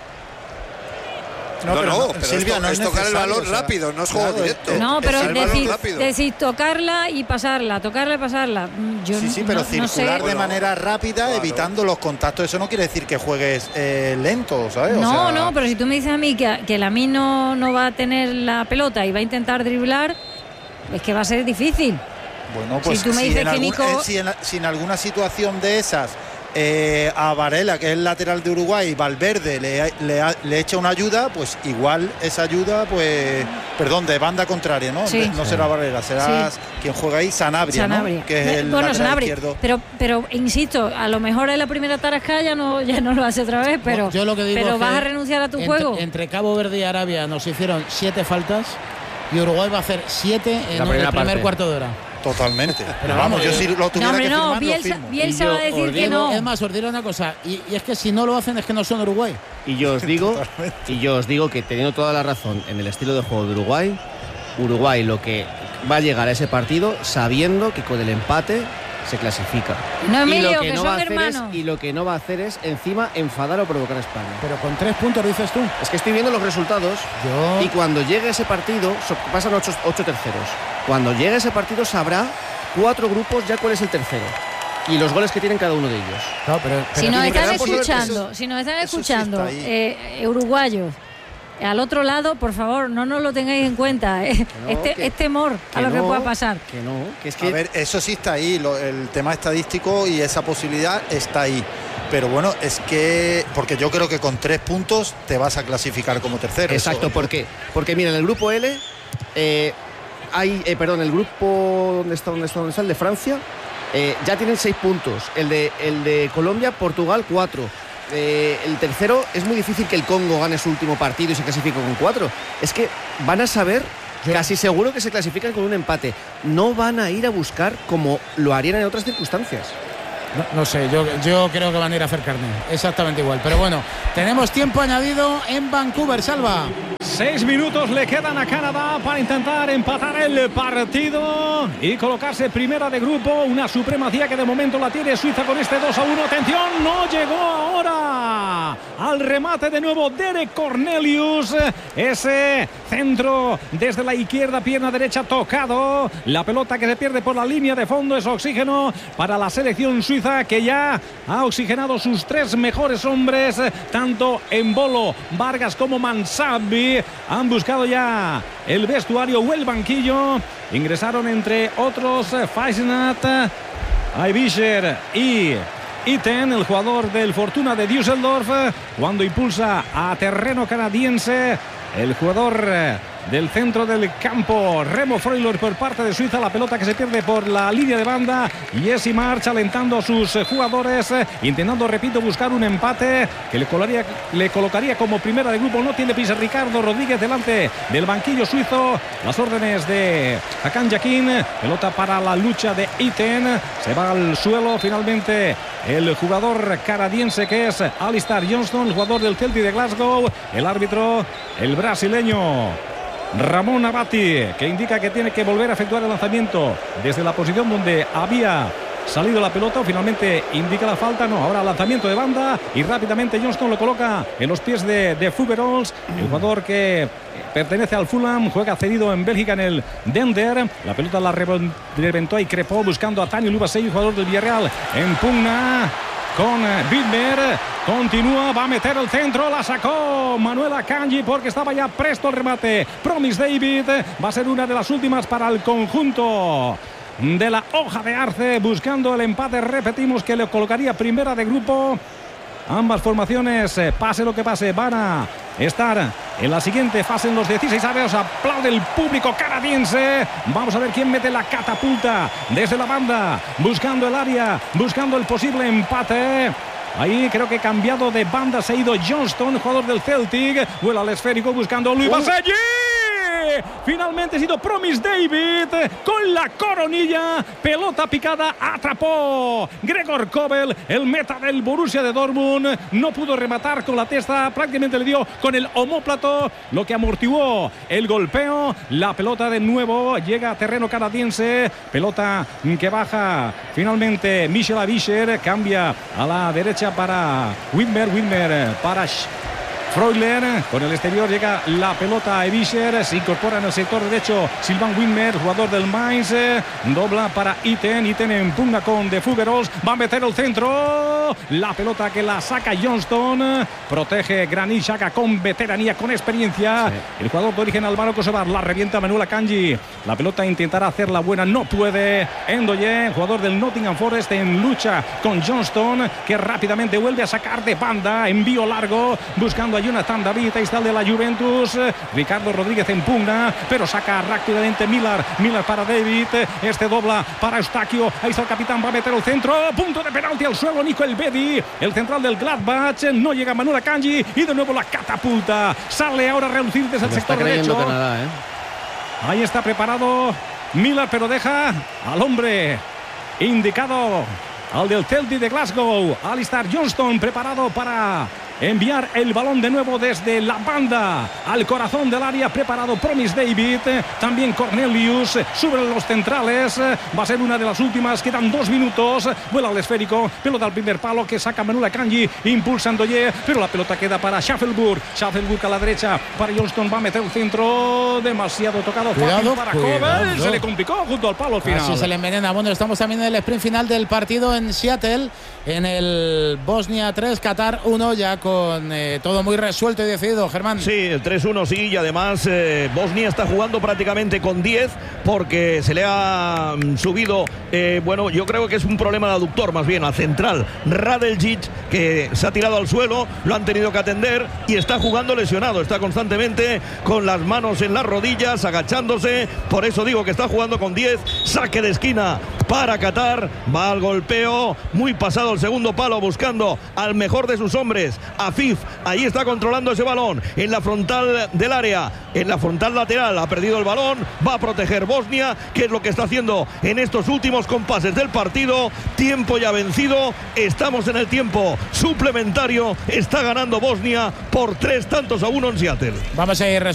Speaker 10: No, no,
Speaker 15: pero no,
Speaker 10: pero
Speaker 15: Silvia,
Speaker 10: esto-
Speaker 15: no
Speaker 10: es
Speaker 15: es
Speaker 10: tocar el
Speaker 15: necesario,
Speaker 10: balón
Speaker 15: o sea,
Speaker 10: rápido, no es juego
Speaker 15: claro,
Speaker 10: directo.
Speaker 15: eh,
Speaker 2: No, pero
Speaker 10: Es el balón
Speaker 2: decir,
Speaker 10: rápido.
Speaker 2: decir tocarla y pasarla, tocarla y pasarla. Mm, Yo
Speaker 15: Sí, sí,
Speaker 2: no-
Speaker 15: pero
Speaker 2: no
Speaker 15: circular
Speaker 2: sé.
Speaker 15: de
Speaker 10: Bueno,
Speaker 15: manera rápida,
Speaker 10: claro.
Speaker 15: evitando los contactos. Eso no quiere decir que juegues eh, lento, ¿sabes? O
Speaker 2: No,
Speaker 15: sea,
Speaker 2: no, pero si tú me dices a mí que, que la mí no, no va a tener la pelota y va a intentar driblar, es que va a ser difícil.
Speaker 15: Bueno, pues
Speaker 2: Si tú me
Speaker 15: si,
Speaker 2: dices
Speaker 15: en
Speaker 2: que
Speaker 15: algún-
Speaker 2: Nico-
Speaker 15: eh, si, en, si en alguna situación de esas eh, a Varela, que es el lateral de Uruguay, Valverde le, le, le echa una ayuda, pues igual esa ayuda, pues, perdón, de banda contraria, ¿no?
Speaker 2: Sí.
Speaker 15: No será Varela, será
Speaker 2: Sí.
Speaker 15: quien juega ahí, Sanabria,
Speaker 2: Sanabria.
Speaker 15: ¿no? Que es
Speaker 2: Eh,
Speaker 15: el
Speaker 2: bueno,
Speaker 15: lateral
Speaker 2: Sanabria,
Speaker 15: izquierdo.
Speaker 2: pero, pero insisto, a lo mejor en la primera tarasca ya no, ya no lo hace otra vez, pero,
Speaker 6: Yo lo que digo
Speaker 2: pero
Speaker 6: es
Speaker 2: vas
Speaker 6: que
Speaker 2: a renunciar a tu
Speaker 6: entre,
Speaker 2: juego.
Speaker 6: Entre Cabo Verde y Arabia nos hicieron siete faltas y Uruguay va a hacer siete en
Speaker 11: La
Speaker 6: el
Speaker 11: primera
Speaker 6: primer
Speaker 11: parte.
Speaker 6: cuarto de hora.
Speaker 15: Totalmente. Pero
Speaker 6: vamos,
Speaker 15: vamos, yo
Speaker 6: eh,
Speaker 15: si lo tuviera
Speaker 2: No, hombre,
Speaker 15: que
Speaker 2: no,
Speaker 15: firmar, lo
Speaker 2: Bielsa,
Speaker 15: firmo.
Speaker 2: Bielsa
Speaker 11: Y yo
Speaker 2: va a decir
Speaker 11: os
Speaker 2: que
Speaker 11: digo-
Speaker 2: no.
Speaker 6: Es más, os diré una cosa, y, y es que si no lo hacen es que no son Uruguay.
Speaker 11: Y yo os digo, y yo os digo que teniendo toda la razón en el estilo de juego de Uruguay, Uruguay lo que va a llegar a ese partido sabiendo que con el empate se clasifica.
Speaker 2: No, Emilio,
Speaker 11: y lo que,
Speaker 2: que
Speaker 11: no
Speaker 2: son
Speaker 11: va a hacer
Speaker 2: hermanos.
Speaker 11: es, y lo que no va a hacer es encima enfadar o provocar a España.
Speaker 6: Pero con tres puntos dices tú.
Speaker 11: Es que estoy viendo los resultados
Speaker 6: Yo...
Speaker 11: y cuando llegue ese partido so, pasan ocho, ocho terceros. Cuando llegue ese partido sabrá cuatro grupos ya cuál es el tercero y los goles que tienen cada uno de ellos.
Speaker 6: No, pero, pero
Speaker 2: si nos están
Speaker 11: por saber
Speaker 2: escuchando,
Speaker 11: eso-
Speaker 2: si nos están
Speaker 11: eso sí
Speaker 2: escuchando,
Speaker 11: está ahí.
Speaker 2: eh, uruguayos, al otro lado, por favor, no nos lo tengáis en cuenta. eh.
Speaker 15: no,
Speaker 2: este
Speaker 15: que-
Speaker 2: es temor a
Speaker 15: que
Speaker 2: lo que
Speaker 15: no,
Speaker 2: pueda pasar.
Speaker 11: Que no, que es
Speaker 15: A ver, eso sí está ahí, lo- el tema estadístico y esa posibilidad está ahí. Pero bueno, es que, porque yo creo que con tres puntos te vas a clasificar como tercero.
Speaker 11: Exacto,
Speaker 15: Eso-
Speaker 11: ¿por qué? Porque mira, en el grupo L, eh, hay, eh, perdón, el grupo, ¿dónde está, dónde está, dónde está? El de Francia, eh, ya tienen seis puntos. El de, el de Colombia, Portugal, cuatro. Eh, el tercero, es muy difícil que el Congo gane su último partido y se clasifique con cuatro. Es que van a saber, casi seguro que se clasifican con un empate. No van a ir a buscar como lo harían en otras circunstancias.
Speaker 6: No, no sé, yo, yo creo que van a ir a hacer carne. Exactamente igual. Pero bueno, tenemos tiempo añadido en Vancouver, Salva.
Speaker 14: Seis minutos le quedan a Canadá para intentar empatar el partido y colocarse primera de grupo. Una supremacía que de momento la tiene Suiza con este dos a uno. Atención, no llegó ahora al remate de nuevo Derek Cornelius. Ese centro desde la izquierda, pierna derecha tocado. La pelota que se pierde por la línea de fondo es oxígeno para la selección suiza, que ya ha oxigenado sus tres mejores hombres, tanto Embolo, Vargas como Mansabi. Han buscado ya el vestuario o el banquillo. Ingresaron entre otros Feisenat, Aibischer y Iten, el jugador del Fortuna de Düsseldorf, cuando impulsa a terreno canadiense el jugador del centro del campo, Remo Freuler, por parte de Suiza. La pelota que se pierde por la línea de banda. Jesse March alentando a sus jugadores, intentando, repito, buscar un empate que le colocaría, le colocaría como primera de grupo. No tiene prisa Ricardo Rodríguez delante del banquillo suizo. Las órdenes de Hakan Yakin. Pelota para la lucha de Iten. Se va al suelo finalmente el jugador canadiense, que es Alistair Johnston, el jugador del Celtic de Glasgow. El árbitro, el brasileño Ramón Abati, que indica que tiene que volver a efectuar el lanzamiento desde la posición donde había salido la pelota. Finalmente indica la falta. No, ahora lanzamiento de banda y rápidamente Johnston lo coloca en los pies de, de Fuggerholz, el jugador que pertenece al Fulham, juega cedido en Bélgica en el Dender. La pelota la reventó y crepó buscando a Tani Lubasei, jugador del Villarreal, en pugna con Widmer. Continúa, va a meter el centro, la sacó Manuel Akanji porque estaba ya presto el remate. Promise David va a ser una de las últimas para el conjunto de la hoja de Arce, buscando el empate. Repetimos que le colocaría primera de grupo. Ambas formaciones, pase lo que pase, van a estar en la siguiente fase en los dieciséis avos. Aplaude el público canadiense. Vamos a ver quién mete la catapulta desde la banda, buscando el área, buscando el posible empate. Ahí creo que cambiado de banda se ha ido Johnston, jugador del Celtic. Vuela al esférico buscando a Luis Baselli. Finalmente ha sido Promise David con la coronilla. Pelota picada, atrapó Gregor Kobel, el meta del Borussia de Dortmund. No pudo rematar con la testa, prácticamente le dio con el omóplato, lo que amortiguó el golpeo. La pelota de nuevo llega a terreno canadiense. Pelota que baja finalmente Michel Avischer, cambia a la derecha para Widmer, Widmer para Freuler, con el exterior llega la pelota a Avischer, se incorpora en el sector derecho Sylvain Widmer, jugador del Mainz, dobla para Iten, Iten en pugna con De Fuggerholz, va a meter el centro, la pelota que la saca Johnston, protege Granit Xhaka con veteranía, con experiencia, sí. El jugador de origen albano kosovar, la revienta Manuel Akanji, la pelota intentará hacerla buena, no puede, Ndoye, jugador del Nottingham Forest, en lucha con Johnston, que rápidamente vuelve a sacar de banda, envío largo, buscando a Jonathan David, ahí está el de la Juventus. Ricardo Rodríguez en pugna, pero saca rápidamente Millar, Millar para David, este dobla para Eustaquio, ahí está el capitán, va a meter el centro, punto de penalti al suelo, Nico Elvedi, el central del Gladbach, no llega Manuel Akanji y de nuevo la catapulta, sale ahora a relucir desde el sector derecho.
Speaker 11: Canadá, ¿eh?
Speaker 14: Ahí está preparado Millar, pero deja al hombre indicado, al del Celtic de Glasgow, Alistair Johnston, preparado para enviar el balón de nuevo desde la banda al corazón del área, preparado Promise David, también Cornelius, sobre los centrales, va a ser una de las últimas, quedan dos minutos, vuela al esférico, pelota al primer palo que saca Manuel Akanji, impulsando Ye, pero la pelota queda para Schaffelburg, Schaffelburg a la derecha, para Johnston, va a meter el centro, demasiado tocado,
Speaker 6: cuidado,
Speaker 14: fácil para
Speaker 6: cuidado.
Speaker 14: Kovac, se le complicó junto al palo al final.
Speaker 6: Así se le envenena. Bueno, estamos también en el sprint final del partido en Seattle, en el Bosnia tres, Qatar uno, ya con eh, todo muy resuelto y decidido, Germán.
Speaker 9: Sí, el tres uno sí, y además eh, Bosnia está jugando prácticamente con diez porque se le ha mm, subido, eh, bueno, yo creo que es un problema de aductor más bien, al central Radeljic, que se ha tirado al suelo, lo han tenido que atender y está jugando lesionado, está constantemente con las manos en las rodillas, agachándose, por eso digo que está jugando con diez, saque de esquina para Qatar, va al golpeo, muy pasado el segundo palo, buscando al mejor de sus hombres, Afif, ahí está controlando ese balón, en la frontal del área, en la frontal lateral, ha perdido el balón, va a proteger Bosnia, que es lo que está haciendo en estos últimos compases del partido, tiempo ya vencido, estamos en el tiempo suplementario, está ganando Bosnia por tres tantos a uno en Seattle.
Speaker 6: Vamos a ir